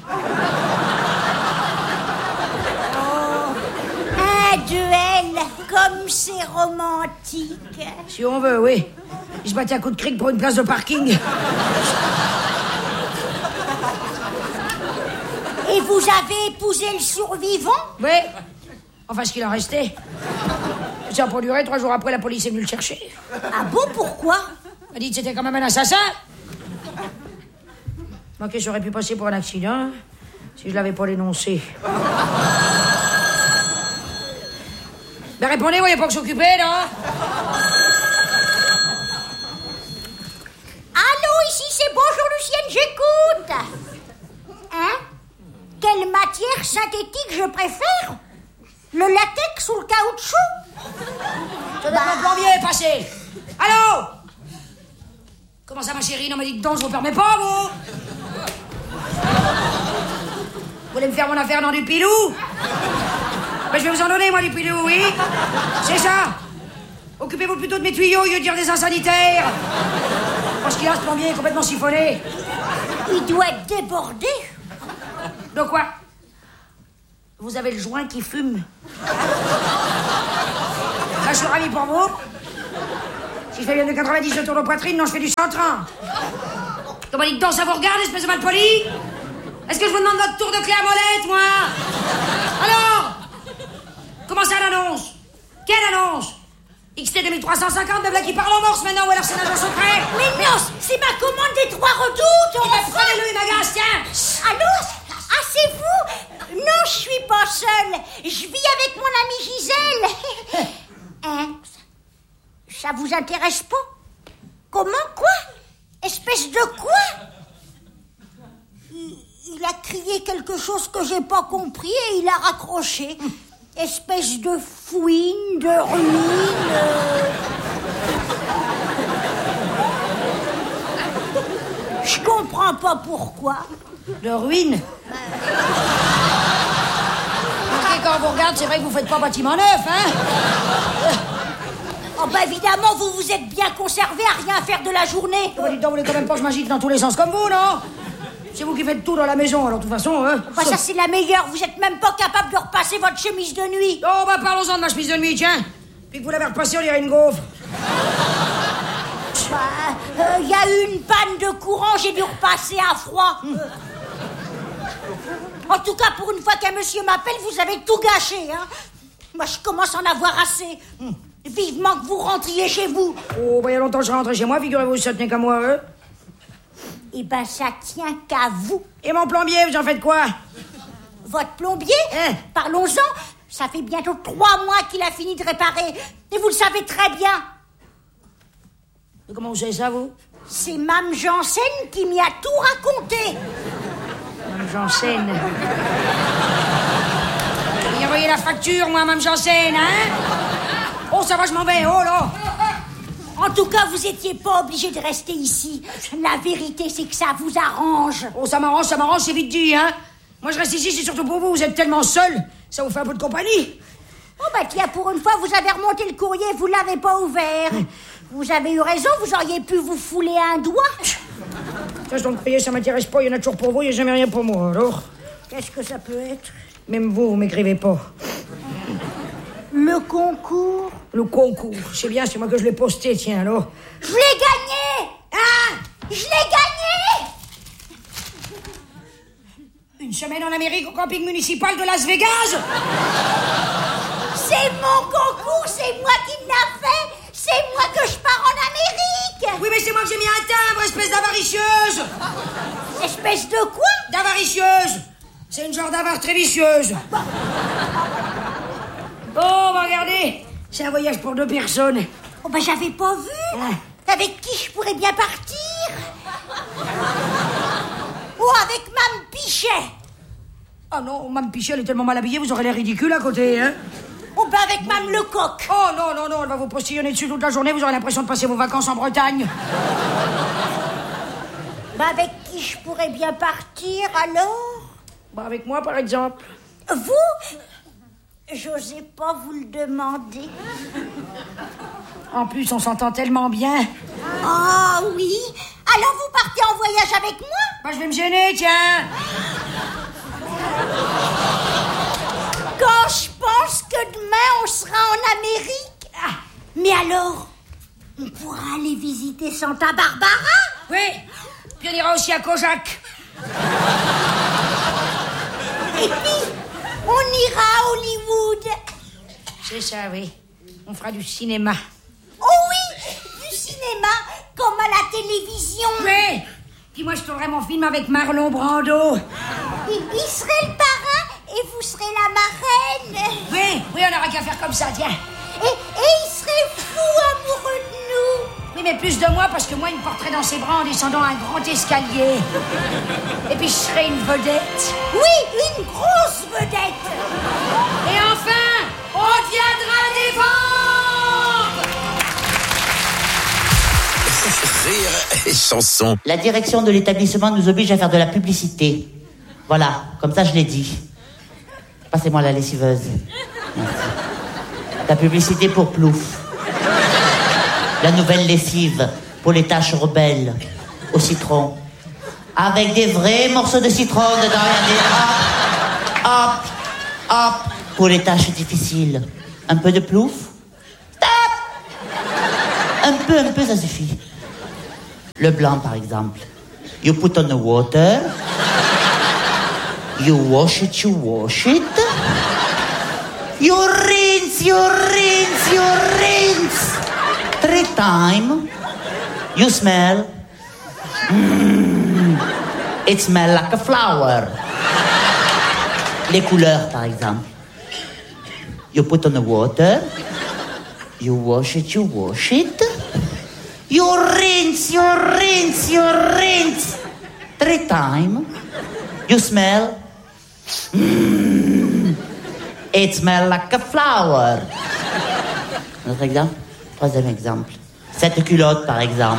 [SPEAKER 20] Oh. Un duel, comme c'est romantique.
[SPEAKER 7] Si on veut, oui. Il se battait à coups de cric pour une place de parking.
[SPEAKER 20] Et vous avez épousé le survivant?
[SPEAKER 7] Oui. Enfin, ce qu'il en restait. Ça n'a pas duré. Trois jours après, la police est venue le chercher.
[SPEAKER 20] Ah bon, pourquoi?
[SPEAKER 7] Elle a dit que c'était quand même un assassin. Donc, ça aurait pu passer pour un accident si je l'avais pas dénoncé. Ben, répondez, vous, il n'y a pas que s'occuper, non?
[SPEAKER 20] Allô, ici, c'est Bonjour Lucienne, j'écoute. Hein? Quelle matière synthétique je préfère? Le latex ou le caoutchouc?
[SPEAKER 7] Ça doit être le plombier, passé. Allô? Comment ça, ma chérie? Non, mais dites donc, je vous permets pas, vous. Vous voulez me faire mon affaire dans du pilou? Ben, je vais vous en donner, moi, du pilou, oui. C'est ça. Occupez-vous plutôt de mes tuyaux au lieu de dire des insanitaires. Parce qu'il a, ce plombier est complètement siphonné.
[SPEAKER 20] Il doit être débordé.
[SPEAKER 7] De quoi?
[SPEAKER 20] Vous avez le joint qui fume. Là, je suis ravi pour vous. Si je fais bien de quatre-vingt-dix autour de la poitrine, non, je fais du cent trente. Comment dites donc, ça vous regarde, espèce de malpoli? Est-ce que je vous demande votre tour de clé à molette, moi? Alors? Comment ça, l'annonce? Quelle annonce? X T deux mille trois cent cinquante, de là qui parle en morse maintenant, ou alors c'est un agent secret? Mais non, c'est ma commande des trois redoutes.
[SPEAKER 7] Eh
[SPEAKER 20] On
[SPEAKER 7] ben,
[SPEAKER 20] prenez-le, il m'agace, tiens.
[SPEAKER 7] Allô? Ah, c'est vous? Non, je suis pas seule. Je vis avec mon amie Gisèle. Hein? Ça vous intéresse pas? Comment, quoi? Espèce de quoi? il, il a crié quelque chose que j'ai pas compris et il a raccroché. Espèce de fouine, de ruine. euh. Je comprends pas pourquoi.
[SPEAKER 20] De ruine? Ok, quand on vous regarde, c'est vrai que vous faites pas bâtiment neuf, hein?
[SPEAKER 7] Oh bah évidemment, vous vous êtes bien conservé à rien faire de la journée.
[SPEAKER 20] Oh, dites donc, vous voulez quand même pas que je m'agite dans tous les sens comme vous, non? C'est vous qui faites tout dans la maison, alors de toute façon, hein?
[SPEAKER 7] Bah ça c'est la meilleure, vous êtes même pas capable de repasser votre chemise de nuit.
[SPEAKER 20] Oh bah parlons-en de ma chemise de nuit, tiens. Puis que vous l'avez repassée, on dirait une gaufre.
[SPEAKER 7] Bah, il euh, y a eu une panne de courant, j'ai dû repasser à froid. Mmh. En tout cas, pour une fois qu'un monsieur m'appelle, vous avez tout gâché, hein. Moi, je commence à en avoir assez. Mmh. Vivement que vous rentriez chez vous.
[SPEAKER 20] Oh, bah il y a longtemps que je suis rentré chez moi, figurez-vous, ça tenait qu'à moi, hein?
[SPEAKER 7] Eh ben, ça tient qu'à vous.
[SPEAKER 20] Et mon plombier, vous en faites quoi?
[SPEAKER 7] Votre plombier?
[SPEAKER 20] Hein?
[SPEAKER 7] Parlons-en. Ça fait bientôt trois mois qu'il a fini de réparer. Et vous le savez très bien.
[SPEAKER 20] Et comment vous savez ça, vous?
[SPEAKER 7] C'est Mme Janssen qui m'y a tout raconté.
[SPEAKER 20] Mme Janssen. Vous envoyez la facture, moi, Mme Janssen, hein? Oh, ça va, je m'en vais, oh là!
[SPEAKER 7] En tout cas, vous étiez pas obligé de rester ici. La vérité, c'est que ça vous arrange.
[SPEAKER 20] Oh, ça m'arrange, ça m'arrange, c'est vite dit, hein? Moi, je reste ici, c'est surtout pour vous, vous êtes tellement seul, ça vous fait un peu de compagnie.
[SPEAKER 7] Oh, bah tiens, pour une fois, vous avez remonté le courrier, vous l'avez pas ouvert. Vous avez eu raison, vous auriez pu vous fouler un doigt.
[SPEAKER 20] Ça, je courrier, ça m'intéresse pas, il y en a toujours pour vous, il n'y a jamais rien pour moi, alors.
[SPEAKER 7] Qu'est-ce que ça peut être?
[SPEAKER 20] Même vous, vous m'écrivez pas.
[SPEAKER 7] Le concours?
[SPEAKER 20] Le concours, c'est bien, c'est moi que je l'ai posté, tiens, alors.
[SPEAKER 7] Je l'ai gagné! Hein? Je l'ai gagné!
[SPEAKER 20] Une semaine en Amérique au camping municipal de Las Vegas?
[SPEAKER 7] C'est mon concours, c'est moi qui l'a fait! C'est moi que je pars en Amérique!
[SPEAKER 20] Oui, mais c'est moi que j'ai mis un timbre, espèce d'avaricieuse!
[SPEAKER 7] Espèce de quoi?
[SPEAKER 20] D'avaricieuse! C'est une genre d'avare très vicieuse. Oh, bah regardez, c'est un voyage pour deux personnes.
[SPEAKER 7] Oh, bah j'avais pas vu. Ah. Avec qui je pourrais bien partir? Oh, avec Mme Pichet.
[SPEAKER 20] Oh non, Mme Pichet, elle est tellement mal habillée, vous aurez l'air ridicule à côté, hein?
[SPEAKER 7] Oh, bah avec Mme Lecoq.
[SPEAKER 20] Oh non, non, non, elle va vous postillonner dessus toute la journée, vous aurez l'impression de passer vos vacances en Bretagne.
[SPEAKER 7] Bah avec qui je pourrais bien partir, alors?
[SPEAKER 20] Bah avec moi, par exemple.
[SPEAKER 7] Vous? J'osais pas vous le demander.
[SPEAKER 20] En plus, on s'entend tellement bien.
[SPEAKER 7] Ah oh, oui? Alors vous partez en voyage avec moi?
[SPEAKER 20] Bah je vais me gêner, tiens.
[SPEAKER 7] Quand je pense que demain on sera en Amérique. Ah, mais alors, on pourra aller visiter Santa Barbara?
[SPEAKER 20] Oui. Puis on ira aussi à Kojak.
[SPEAKER 7] Et puis, on ira à Hollywood.
[SPEAKER 20] C'est ça, oui. On fera du cinéma.
[SPEAKER 7] Oh oui, du cinéma, comme à la télévision.
[SPEAKER 20] Oui. Puis moi, je tournerai mon film avec Marlon Brando.
[SPEAKER 7] Il, il serait le parrain et vous serez la marraine.
[SPEAKER 20] Oui, oui, on n'aura qu'à faire comme ça, tiens.
[SPEAKER 7] Et, et il serait fou amoureux de nous.
[SPEAKER 20] Oui, mais plus de moi, parce que moi, il me porterait dans ses bras en descendant un grand escalier. Et puis, je serais une vedette.
[SPEAKER 7] Oui, une grosse vedette.
[SPEAKER 20] Et enfin, on viendra les vendre.
[SPEAKER 5] Rire et chanson.
[SPEAKER 21] La direction de l'établissement nous oblige à faire de la publicité. Voilà, comme ça, je l'ai dit. Passez-moi la lessiveuse. Merci. La publicité pour Plouf. La nouvelle lessive pour les taches rebelles au citron. Avec des vrais morceaux de citron dedans. Regardez. Hop, hop, Hop, pour les tâches difficiles. Un peu de plouf. Stop. Un peu, un peu, ça suffit. Le blanc, par exemple. You put on the water. You wash it, you wash it. You rinse, you rinse, you rinse. Three times. You smell. Mm, it smells like a flower. Les couleurs, par exemple. You put on the water. You wash it, you wash it. You rinse, you rinse, you rinse. Three times. You smell. Mm, it smells like a flower. Un autre exemple? Troisième exemple. Cette culotte, par exemple.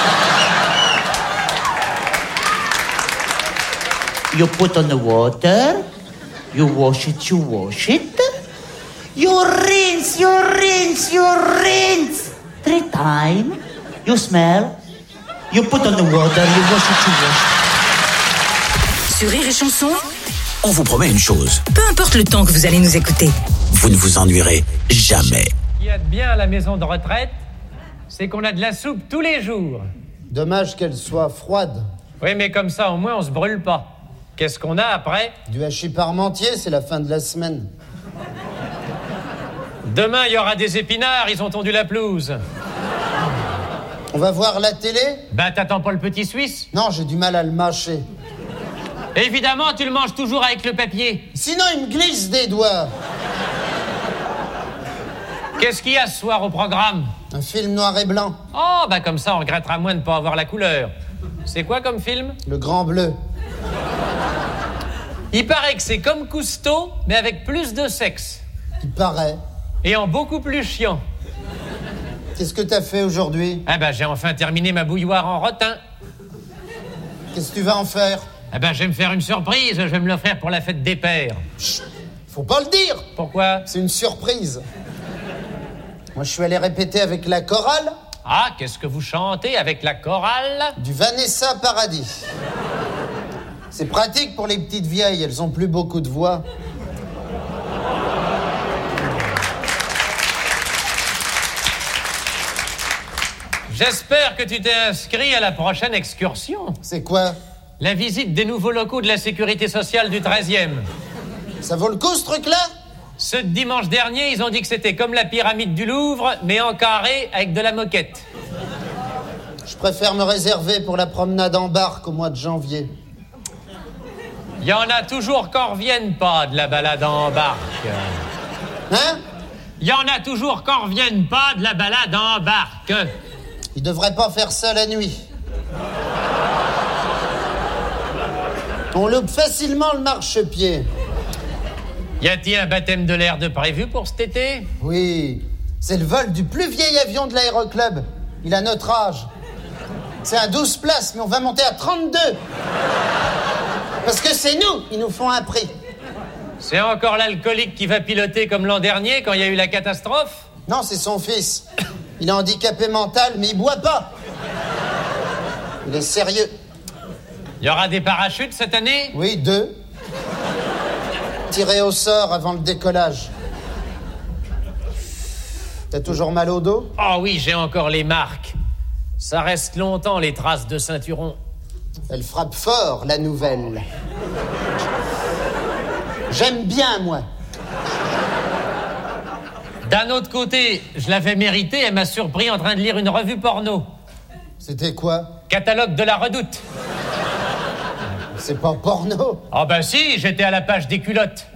[SPEAKER 21] You put on the water. You wash it, you wash it. You rinse, you rinse, you rinse. Three times. You smell. You put on the water. You wash it, you wash it.
[SPEAKER 16] Sur Rire et Chanson,
[SPEAKER 5] On vous promet une chose.
[SPEAKER 16] peu importe le temps que vous allez nous écouter.
[SPEAKER 5] Vous ne vous ennuierez jamais.
[SPEAKER 3] Ce qu'il y a de bien à la maison de retraite, c'est qu'on a de la soupe tous les jours.
[SPEAKER 22] Dommage qu'elle soit froide.
[SPEAKER 3] Oui, mais comme ça, au moins, on se brûle pas. Qu'est-ce qu'on a après?
[SPEAKER 22] Du hachis parmentier, c'est la fin de la semaine.
[SPEAKER 3] Demain, il y aura des épinards, ils ont tondu la pelouse.
[SPEAKER 22] On va voir la télé?
[SPEAKER 3] Ben, t'attends pas le petit Suisse?
[SPEAKER 22] Non, j'ai du mal à le mâcher.
[SPEAKER 3] Évidemment, tu le manges toujours avec le papier.
[SPEAKER 22] Sinon, il me glisse des doigts.
[SPEAKER 3] Qu'est-ce qu'il y a ce soir au programme?
[SPEAKER 22] Un film noir et blanc.
[SPEAKER 3] Oh, bah comme ça, on regrettera moins de ne pas avoir la couleur. C'est quoi comme film?
[SPEAKER 22] Le Grand Bleu.
[SPEAKER 3] Il paraît que c'est comme Cousteau, mais avec plus de sexe.
[SPEAKER 22] Il paraît.
[SPEAKER 3] Et en beaucoup plus chiant.
[SPEAKER 22] Qu'est-ce que t'as fait aujourd'hui?
[SPEAKER 3] Ah bah j'ai enfin terminé ma bouilloire en rotin.
[SPEAKER 22] Qu'est-ce que tu vas en faire?
[SPEAKER 3] Ah ben, je vais me faire une surprise, je vais me l'offrir pour la fête des pères.
[SPEAKER 22] Chut, faut pas le dire.
[SPEAKER 3] Pourquoi?
[SPEAKER 22] C'est une surprise. Moi, je suis allé répéter avec la chorale.
[SPEAKER 3] Ah, qu'est-ce que vous chantez avec la chorale?
[SPEAKER 22] Du Vanessa Paradis. C'est pratique pour les petites vieilles, elles ont plus beaucoup de voix.
[SPEAKER 3] J'espère que tu t'es inscrit à la prochaine excursion.
[SPEAKER 22] C'est quoi?
[SPEAKER 3] La visite des nouveaux locaux de la sécurité sociale du treizième.
[SPEAKER 22] Ça vaut le coup, ce truc-là?
[SPEAKER 3] Ce dimanche dernier, ils ont dit que c'était comme la pyramide du Louvre, mais en carré avec de la moquette.
[SPEAKER 22] Je préfère me réserver pour la promenade en barque au mois de janvier.
[SPEAKER 3] Il y en a toujours qui en reviennent pas de la balade en barque.
[SPEAKER 22] Hein?
[SPEAKER 3] Il y en a toujours qui en reviennent pas de la balade en barque.
[SPEAKER 22] Ils devraient pas faire ça la nuit. On loupe facilement le marchepied.
[SPEAKER 3] Y a-t-il un baptême de l'air de prévu pour cet été?
[SPEAKER 22] Oui, c'est le vol du plus vieil avion de l'aéroclub. Il a notre âge. C'est un douze places, mais on va monter à trente-deux. Parce que c'est nous, ils nous font un prix.
[SPEAKER 3] C'est encore l'alcoolique qui va piloter comme l'an dernier quand il y a eu la catastrophe?
[SPEAKER 22] Non, c'est son fils. Il est handicapé mental, mais il boit pas. Il est sérieux.
[SPEAKER 3] Il y aura des parachutes cette année?
[SPEAKER 22] Oui, deux. Tirés au sort avant le décollage. T'as toujours mal au dos?
[SPEAKER 3] Oh oui, j'ai encore les marques. Ça reste longtemps, les traces de ceinturon.
[SPEAKER 22] Elle frappe fort, la nouvelle. J'aime bien, moi.
[SPEAKER 3] D'un autre côté, je l'avais mérité, elle m'a surpris en train de lire une revue porno.
[SPEAKER 22] C'était quoi?
[SPEAKER 3] Catalogue de la Redoute.
[SPEAKER 22] C'est pas porno.
[SPEAKER 3] Ah ben si, j'étais à la page des culottes.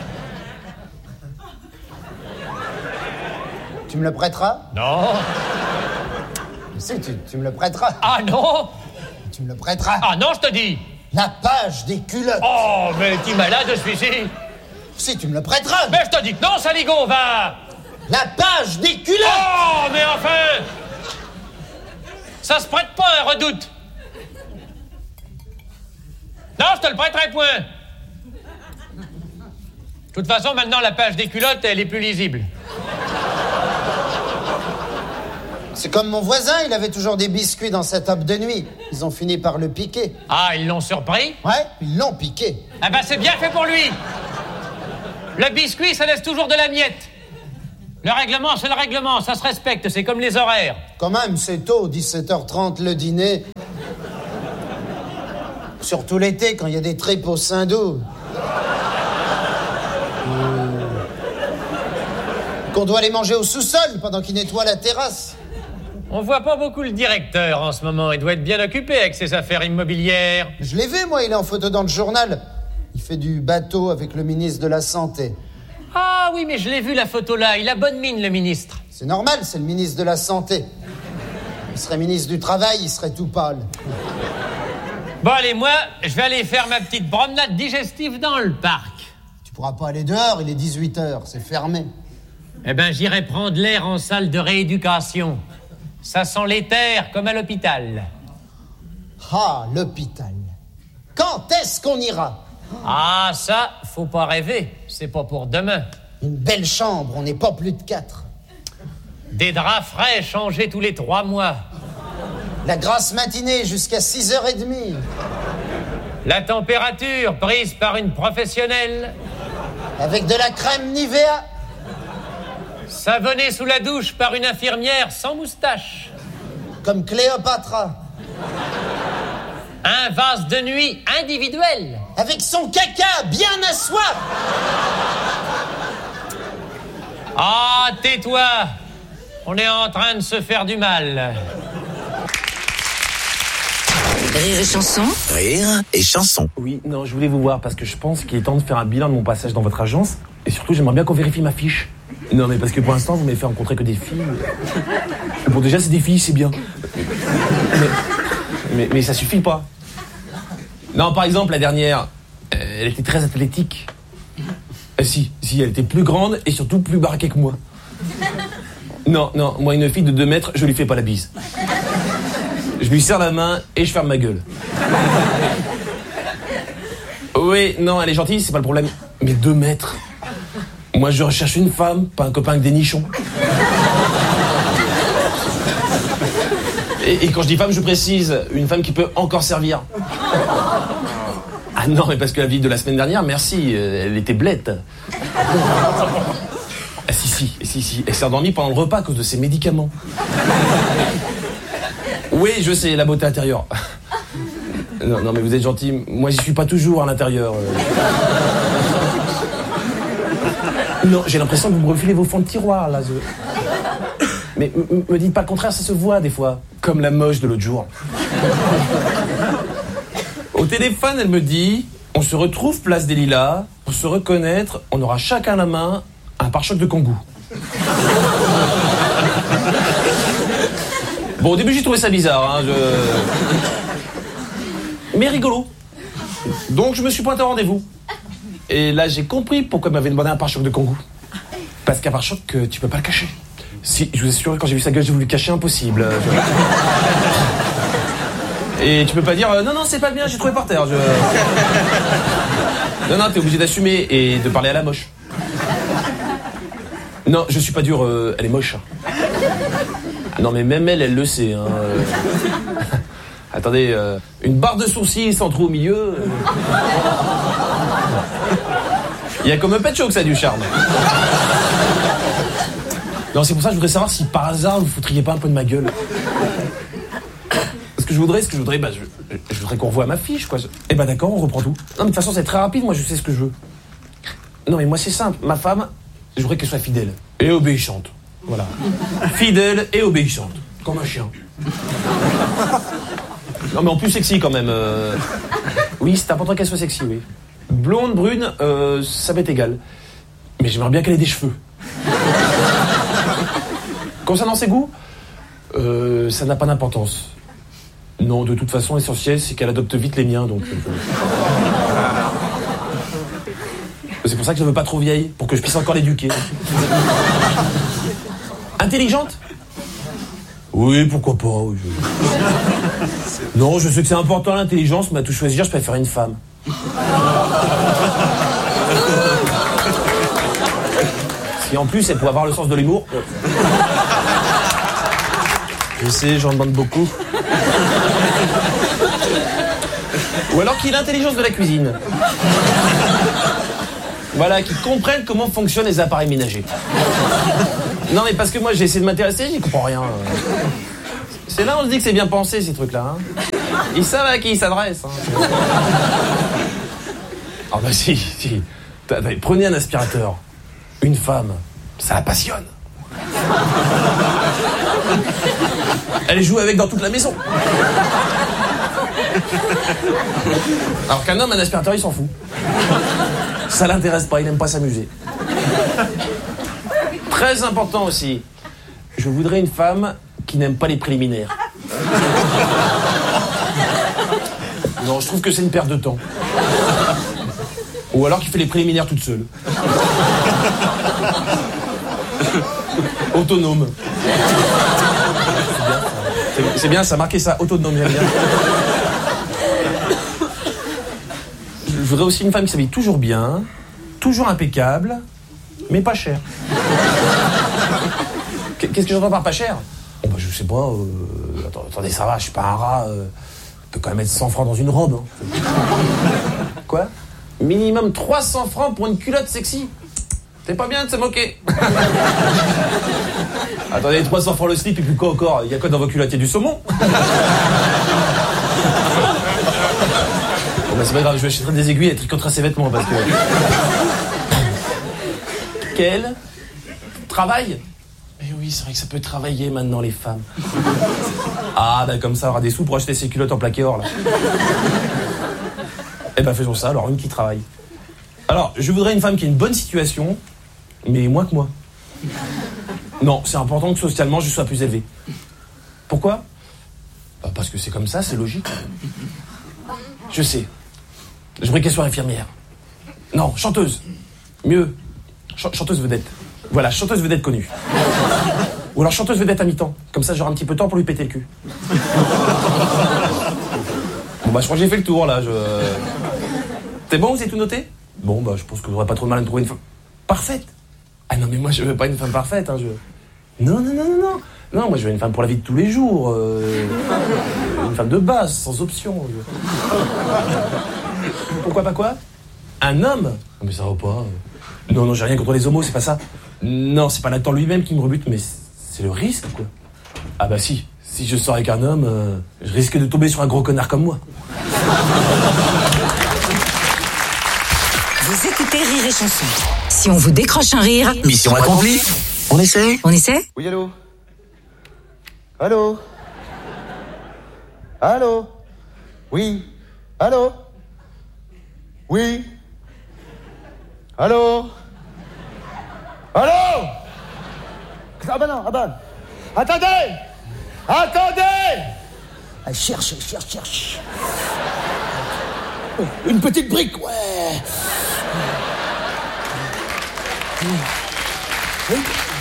[SPEAKER 22] Tu me le prêteras?
[SPEAKER 3] Non.
[SPEAKER 22] Si, tu, tu me le prêteras.
[SPEAKER 3] Ah non.
[SPEAKER 22] Tu me le prêteras.
[SPEAKER 3] Ah non, je te dis.
[SPEAKER 22] La page des culottes.
[SPEAKER 3] Oh, mais t'es malade, celui-ci.
[SPEAKER 22] Si, tu me le prêteras.
[SPEAKER 3] Mais je te dis que non, Saligo, va.
[SPEAKER 22] La page des culottes.
[SPEAKER 3] Oh, mais enfin. Ça se prête pas, un Redoute. Non, je te le prêterai point. De toute façon, maintenant, la page des culottes, elle est plus lisible.
[SPEAKER 22] C'est comme mon voisin, il avait toujours des biscuits dans sa table de nuit. Ils ont fini par le piquer.
[SPEAKER 3] Ah, ils l'ont surpris?
[SPEAKER 22] Ouais, ils l'ont piqué.
[SPEAKER 3] Ah ben, c'est bien fait pour lui. Le biscuit, ça laisse toujours de la miette. Le règlement, c'est le règlement, ça se respecte, c'est comme les horaires.
[SPEAKER 22] Quand même, c'est tôt, dix-sept heures trente le dîner. Surtout l'été, quand il y a des tripes au sein d'eau. Mmh. Qu'on doit les manger au sous-sol pendant qu'ils nettoient la terrasse.
[SPEAKER 3] On voit pas beaucoup le directeur en ce moment, il doit être bien occupé avec ses affaires immobilières.
[SPEAKER 22] Je l'ai vu, moi, il est en photo dans le journal. Il fait du bateau avec le ministre de la Santé.
[SPEAKER 3] Ah oui, mais je l'ai vu la photo là, il a bonne mine le ministre.
[SPEAKER 22] C'est normal, c'est le ministre de la Santé. Il serait ministre du Travail, il serait tout pâle.
[SPEAKER 3] Bon allez, moi, je vais aller faire ma petite promenade digestive dans le parc.
[SPEAKER 22] Tu pourras pas aller dehors, il est dix-huit heures, c'est fermé.
[SPEAKER 3] Eh ben j'irai prendre l'air en salle de rééducation. Ça sent l'éther comme à l'hôpital.
[SPEAKER 22] Ah, l'hôpital. Quand est-ce qu'on ira?
[SPEAKER 3] Ah, ça, faut pas rêver. C'est pas pour demain.
[SPEAKER 22] Une belle chambre, on n'est pas plus de quatre.
[SPEAKER 3] Des draps frais changés tous les trois mois.
[SPEAKER 22] La grasse matinée jusqu'à six heures trente.
[SPEAKER 3] La température prise par une professionnelle.
[SPEAKER 22] Avec de la crème Nivea.
[SPEAKER 3] Savonné sous la douche par une infirmière sans moustache.
[SPEAKER 22] Comme Cléopâtre.
[SPEAKER 3] Un vase de nuit individuel.
[SPEAKER 22] Avec son caca bien à soi.
[SPEAKER 3] Ah, tais-toi. On est en train de se faire du mal.
[SPEAKER 16] Rire et chanson.
[SPEAKER 5] Rire et chanson.
[SPEAKER 1] Oui, non, je voulais vous voir parce que je pense qu'il est temps de faire un bilan de mon passage dans votre agence. Et surtout, j'aimerais bien qu'on vérifie ma fiche. Non, mais parce que pour l'instant, vous m'avez fait rencontrer que des filles. Bon, déjà, c'est des filles, c'est bien. Mais, mais, mais ça suffit pas. Non, par exemple, la dernière, elle était très athlétique. Euh, si, si, elle était plus grande et surtout plus baraquée que moi. Non, non, moi, une fille de deux mètres, je lui fais pas la bise. Je lui serre la main et je ferme ma gueule. Oui, non, elle est gentille, c'est pas le problème. Mais deux mètres. Moi, je recherche une femme, pas un copain avec des nichons. Et, et quand je dis femme, je précise, une femme qui peut encore servir. Ah non, mais parce que la vie de la semaine dernière, merci, elle était blette. Ah si, si, si, si, elle s'est endormie pendant le repas à cause de ses médicaments. Oui, je sais, la beauté intérieure. Non, non, mais vous êtes gentil, moi j'y suis pas toujours à l'intérieur. Non, j'ai l'impression que vous me refilez vos fonds de tiroir, là. Je... Mais m- me dites pas le contraire, ça se voit, des fois. Comme la moche de l'autre jour. Au téléphone, elle me dit, on se retrouve place des Lilas. Pour se reconnaître, on aura chacun à la main un pare-choc de Kangoo. Bon, au début, j'ai trouvé ça bizarre, hein, je... mais rigolo. Donc, je me suis pointé au rendez-vous. Et là, j'ai compris pourquoi elle m'avait demandé un pare-choc de Kangoo. Parce qu'un pare-choc, euh, tu peux pas le cacher. Si, je vous assure, quand j'ai vu sa gueule, j'ai voulu le cacher, impossible. Je... Et tu peux pas dire, euh, non, non, c'est pas bien, j'ai trouvé par terre. Je... Non, non, t'es obligé d'assumer et de parler à la moche. Non, je suis pas dur, euh, elle est moche. Non, mais même elle, elle le sait. Hein. Attendez, euh, une barre de sourcils sans trou au milieu. Il y a comme un pet show que ça a du charme. Non, c'est pour ça que je voudrais savoir si par hasard vous foutriez pas un peu de ma gueule. Ce que je voudrais, ce que je voudrais, bah, je, je voudrais qu'on revoie ma fiche, quoi. Eh bah d'accord, on reprend tout. Non, mais de toute façon, c'est très rapide, moi je sais ce que je veux. Non, mais moi c'est simple, ma femme, je voudrais qu'elle soit fidèle et obéissante. Voilà. Fidèle et obéissante. Comme un chien. Non, mais en plus sexy quand même. Euh... Oui, c'est important qu'elle soit sexy, oui. Blonde, brune, euh, ça m'est égal. Mais j'aimerais bien qu'elle ait des cheveux. Concernant ses goûts, euh, ça n'a pas d'importance. Non, de toute façon, l'essentiel, c'est qu'elle adopte vite les miens, donc... Euh... C'est pour ça que je ne veux pas trop vieille, pour que je puisse encore l'éduquer. Intelligente ? Oui, pourquoi pas. Oui, je... Non, je sais que c'est important l'intelligence, mais à tout choisir, je préfère une femme. Si en plus, elle pourrait avoir le sens de l'humour. Je sais, j'en demande beaucoup. Ou alors qu'il a l'intelligence de la cuisine. Voilà, qui comprennent comment fonctionnent les appareils ménagers. Non, mais parce que moi, j'ai essayé de m'intéresser, j'y comprends rien. C'est là où on se dit que c'est bien pensé, ces trucs-là. Hein. Ils savent à qui ils s'adressent. Hein. Ah bah si, si. Prenez un aspirateur. Une femme, ça la passionne. Elle joue avec dans toute la maison. Alors qu'un homme, un aspirateur, il s'en fout. Ça l'intéresse pas, il n'aime pas s'amuser. Très important aussi, je voudrais une femme qui n'aime pas les préliminaires. Non, je trouve que c'est une perte de temps. Ou alors qui fait les préliminaires toute seule. Autonome. C'est bien, c'est bien, ça a marqué ça, autonome, j'aime bien. Je voudrais aussi une femme qui s'habille toujours bien, toujours impeccable, mais pas cher. Qu'est-ce que j'entends par pas cher? Bon bah je sais pas, euh, attendez, ça va, je suis pas un rat, euh, je peux quand même mettre cent francs dans une robe. Hein. Quoi? Minimum trois cents francs pour une culotte sexy? C'est pas bien de se moquer. Attendez, trois cents francs le slip et puis quoi encore? Il y a quoi dans vos culottes? Il y a du saumon? Bon bah c'est pas grave, je vais acheter des aiguilles et tricoter ses vêtements parce que... Quel travail? Eh oui, c'est vrai que ça peut travailler maintenant les femmes. Ah bah comme ça, on aura des sous pour acheter ses culottes en plaqué or là. Eh ben faisons ça, alors une qui travaille. Alors, je voudrais une femme qui ait une bonne situation, mais moins que moi. Non, c'est important que socialement je sois plus élevé. Pourquoi? Bah parce que c'est comme ça, c'est logique. Je sais. Je voudrais qu'elle soit infirmière. Non, chanteuse. Mieux. Ch- chanteuse vedette. Voilà, chanteuse vedette connue. Ou alors chanteuse vedette à mi-temps. Comme ça, j'aurai un petit peu de temps pour lui péter le cul. Bon bah je crois que j'ai fait le tour là. Je... C'est bon, vous avez tout noté? Bon bah je pense que vous n'aurez pas trop de mal à me trouver une femme parfaite. Ah non mais moi je veux pas une femme parfaite. Hein, je... Non, non, non, non, non. Non, moi je veux une femme pour la vie de tous les jours. Euh... Une femme de base, sans option. Je... Pourquoi pas quoi? Un homme? Non mais ça va pas. Non, non, j'ai rien contre les homos, c'est pas ça. Non, c'est pas l'acteur lui-même qui me rebute, mais c'est le risque, quoi. Ah bah si, si je sors avec un homme, euh, je risque de tomber sur un gros connard comme moi.
[SPEAKER 16] Vous écoutez Rire et Chanson. Si on vous décroche un rire...
[SPEAKER 5] Mission accomplie. On essaie?
[SPEAKER 16] On essaie?
[SPEAKER 22] Oui, allô? Allô? Allô? Oui? Allô? Oui? Allô? Allô? Ah bah non, ah bah... Attendez! Attendez!
[SPEAKER 18] Ah, cherche, cherche, cherche. Une petite brique, ouais. Oui.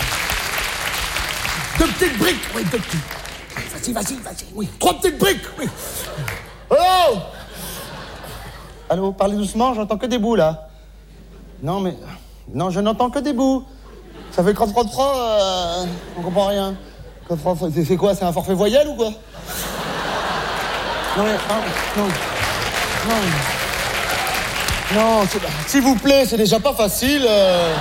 [SPEAKER 18] Deux petites briques, oui, deux petites. Vas-y, vas-y, vas-y, oui. Trois petites briques, oui.
[SPEAKER 22] Allô? Allô, parlez doucement, j'entends que des bouts, là. Non, mais... Non, je n'entends que des bouts. Ça fait crotte, crotte, crotte, euh... on comprend rien. Crotte, crotte, crotte, c'est quoi, c'est un forfait voyelle ou quoi? Non, mais... Non, non. Non. Non, s'il vous plaît, c'est déjà pas facile. Euh...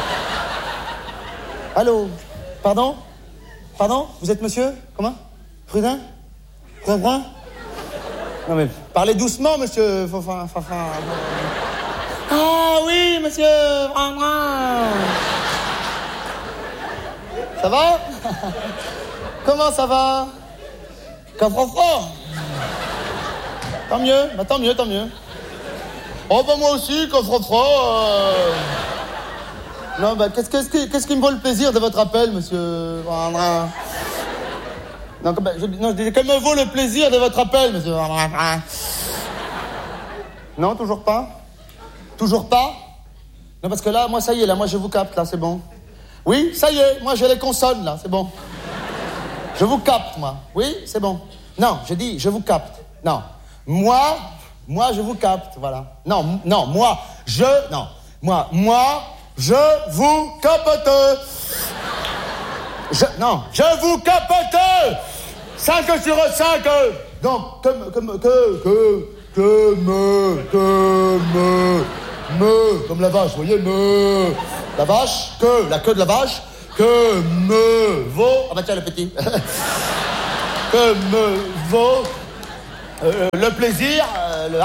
[SPEAKER 22] Allô? Pardon? Pardon? Vous êtes monsieur? Comment? Prudin? Prudin? Non mais, parlez doucement, monsieur. Enfin, enfin, enfin... Ah oui, monsieur. Ça va? Comment ça va? Coffre fort. Tant mieux, bah tant mieux, tant mieux. Oh bah moi aussi, coffre fort. Euh... Non bah qu'est-ce, qu'est-ce, qui, qu'est-ce qui me vaut le plaisir de votre appel, monsieur? Non, bah, je, non, je dis, que me vaut le plaisir de votre appel, monsieur? Non, toujours pas? Toujours pas? Non, parce que là, moi, ça y est, là, moi, je vous capte, là, c'est bon. Oui, ça y est, moi, j'ai les consonnes, là, c'est bon. Je vous capte, moi. Oui, c'est bon. Non, je dis, je vous capte. Non. Moi, moi, je vous capte, voilà. Non, non, moi, je, non. Moi, moi, je vous capte. Je, non, je vous capte. cinq sur cinq. Donc, que, que, que, que, que me, que me,
[SPEAKER 2] me, comme la vache, vous voyez, me. La vache, que, la queue de la vache, que me vaut. Ah bah tiens, le petit. Que me vaut euh, le plaisir, euh, le.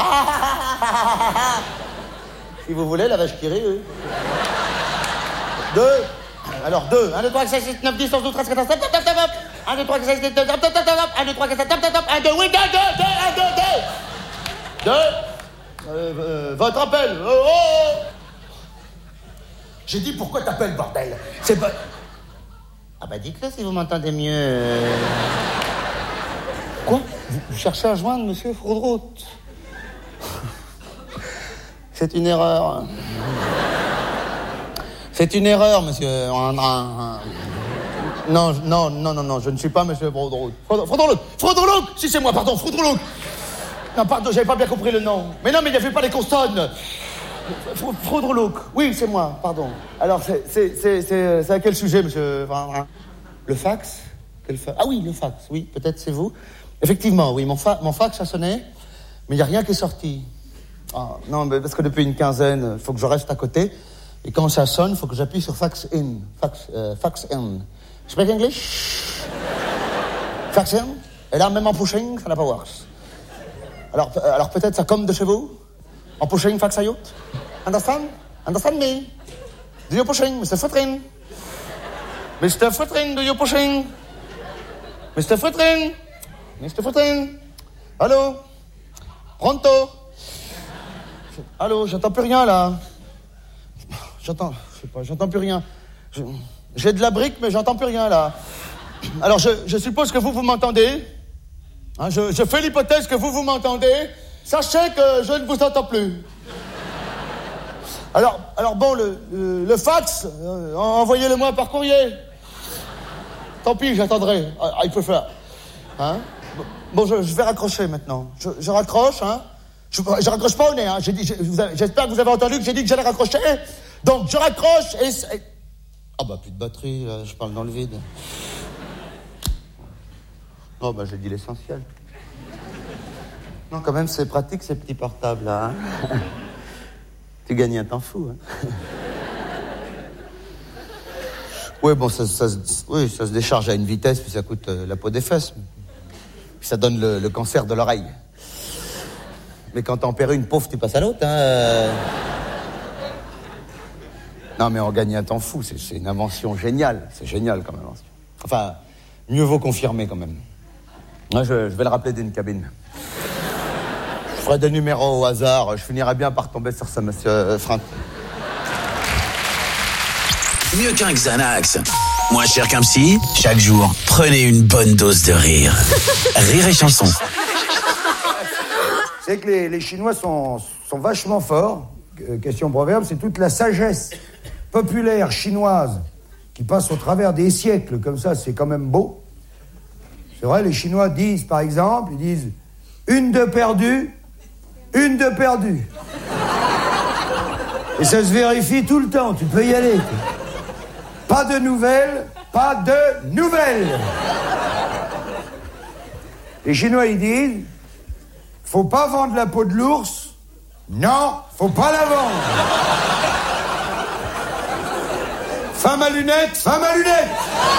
[SPEAKER 2] Si vous voulez, la vache qui rit, oui. Deux. Alors, deux. un, deux, trois, quatre, cinq, six, neuf, dix, onze, douze, treize, quatorze, top, top, top, top. un, deux, trois, quatre, cinq, six, neuf, top, top, top, top. un, deux, trois, quatre, cinq, top, top, top. un, deux, oui, deux, deux, deux, un, deux, deux. Deux. Euh, euh, votre appel. Oh, oh, oh. J'ai dit pourquoi t'appelles, bordel. C'est pas...
[SPEAKER 22] Ah bah dites-le si vous m'entendez mieux.
[SPEAKER 2] Quoi? Vous, vous cherchez à joindre monsieur Frodrout? C'est une erreur. C'est une erreur, monsieur. Non, non, non, non, non, je ne suis pas monsieur Frodrout. Frodrout, Frodrout, si c'est moi, pardon, Frodrout. Non, pardon, j'avais pas bien compris le nom. Mais non, mais il n'y avait pas les consonnes. Frodrout, oui, c'est moi, pardon. Alors, c'est, c'est, c'est, c'est, c'est à quel sujet, monsieur? Le fax? Quel fa... Ah oui, le fax, oui, peut-être c'est vous. Effectivement, oui, mon, fa... mon fax a sonné, mais il n'y a rien qui est sorti. Ah, non, mais parce que depuis une quinzaine, il faut que je reste à côté. Et quand ça sonne, il faut que j'appuie sur fax in. Fax, euh, fax in. Speak English? Fax in? Et là, même en pushing, ça n'a pas works. Alors, euh, alors peut-être ça comme de chez vous? En pushing, fax out? Understand? Understand me? Do you pushing, Mister Footrin? Mister Footrin, do you pushing? Mister Footrin? Mister Footrin? Allô? Pronto? Allô, j'entends plus rien, là. J'entends... Je sais pas, j'entends plus rien. Je, j'ai de la brique, mais j'entends plus rien, là. Alors, je, je suppose que vous, vous m'entendez. Hein, je, je fais l'hypothèse que vous, vous m'entendez. Sachez que je ne vous entends plus. Alors, alors bon, le, le, le fax, euh, envoyez-le-moi par courrier. Tant pis, j'attendrai. I prefer. Hein? Bon, je, je vais raccrocher maintenant. Je, je raccroche, hein? Je, je raccroche pas au nez, hein? J'ai dit, je, vous avez, j'espère que vous avez entendu que j'ai dit que j'allais raccrocher. Donc, je raccroche et... et... Ah bah, plus de batterie, là, je parle dans le vide. Oh bah, j'ai dit l'essentiel. Non, quand même, c'est pratique, ces petits portables, là. Hein? Tu gagnes un temps fou, hein? Oui, bon, ça, ça, oui, ça se décharge à une vitesse, puis ça coûte euh, la peau des fesses. Puis ça donne le, le cancer de l'oreille. Mais quand t'en perds une, pauvre, tu passes à l'autre, hein? Non, mais on gagne un temps fou, c'est, c'est une invention géniale. C'est génial, quand même. Enfin, mieux vaut confirmer, quand même. Moi, je, je vais le rappeler d'une cabine. Je ferai des numéros au hasard, je finirai bien par tomber sur ça, monsieur euh, Franck.
[SPEAKER 5] Mieux qu'un Xanax, moins cher qu'un psy, chaque jour, prenez une bonne dose de rire. Rire et chanson.
[SPEAKER 4] C'est que les, les Chinois sont, sont vachement forts. Euh, question proverbe, c'est toute la sagesse populaire chinoise qui passe au travers des siècles, comme ça, c'est quand même beau. C'est vrai, les Chinois disent, par exemple, ils disent une de perdue, une de perdue. Et ça se vérifie tout le temps, tu peux y aller. Pas de nouvelles, pas de nouvelles. Les Chinois, ils disent, faut pas vendre la peau de l'ours. Non, faut pas la vendre. Femme à lunettes, femme à lunettes.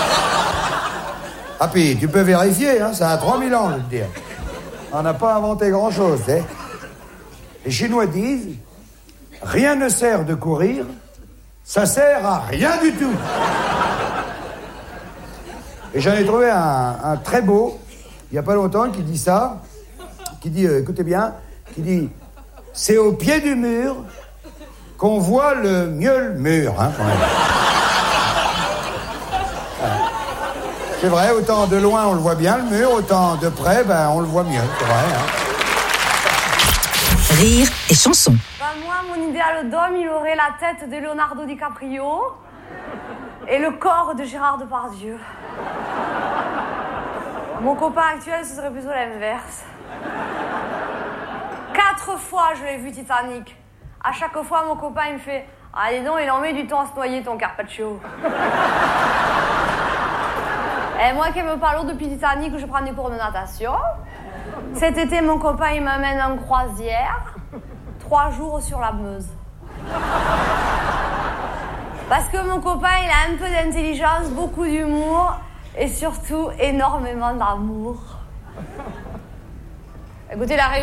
[SPEAKER 4] Ah puis, tu peux vérifier, hein, ça a trois mille ans, je veux te dire. On n'a pas inventé grand-chose, hein. Les Chinois disent, rien ne sert de courir, ça sert à rien du tout. Et j'en ai trouvé un, un très beau, il n'y a pas longtemps, qui dit ça, qui dit, euh, écoutez bien, qui dit, c'est au pied du mur qu'on voit le mieux le mur, hein, quand même. C'est vrai, autant de loin on le voit bien le mur, autant de près, ben on le voit mieux, c'est vrai. Hein.
[SPEAKER 16] Rire et chanson.
[SPEAKER 23] Ben moi, mon idéal d'homme, il aurait la tête de Leonardo DiCaprio et le corps de Gérard Depardieu. Mon copain actuel, ce serait plutôt l'inverse. Quatre fois, je l'ai vu Titanic. À chaque fois, mon copain, il me fait « Ah, dis donc, il en met du temps à se noyer, ton Carpaccio. » Et moi qui me parle depuis Titanic, je prends des cours de natation. Cet été, mon copain, il m'amène en croisière. Trois jours sur la Meuse. Parce que mon copain, il a un peu d'intelligence, beaucoup d'humour et surtout énormément d'amour. Écoutez, la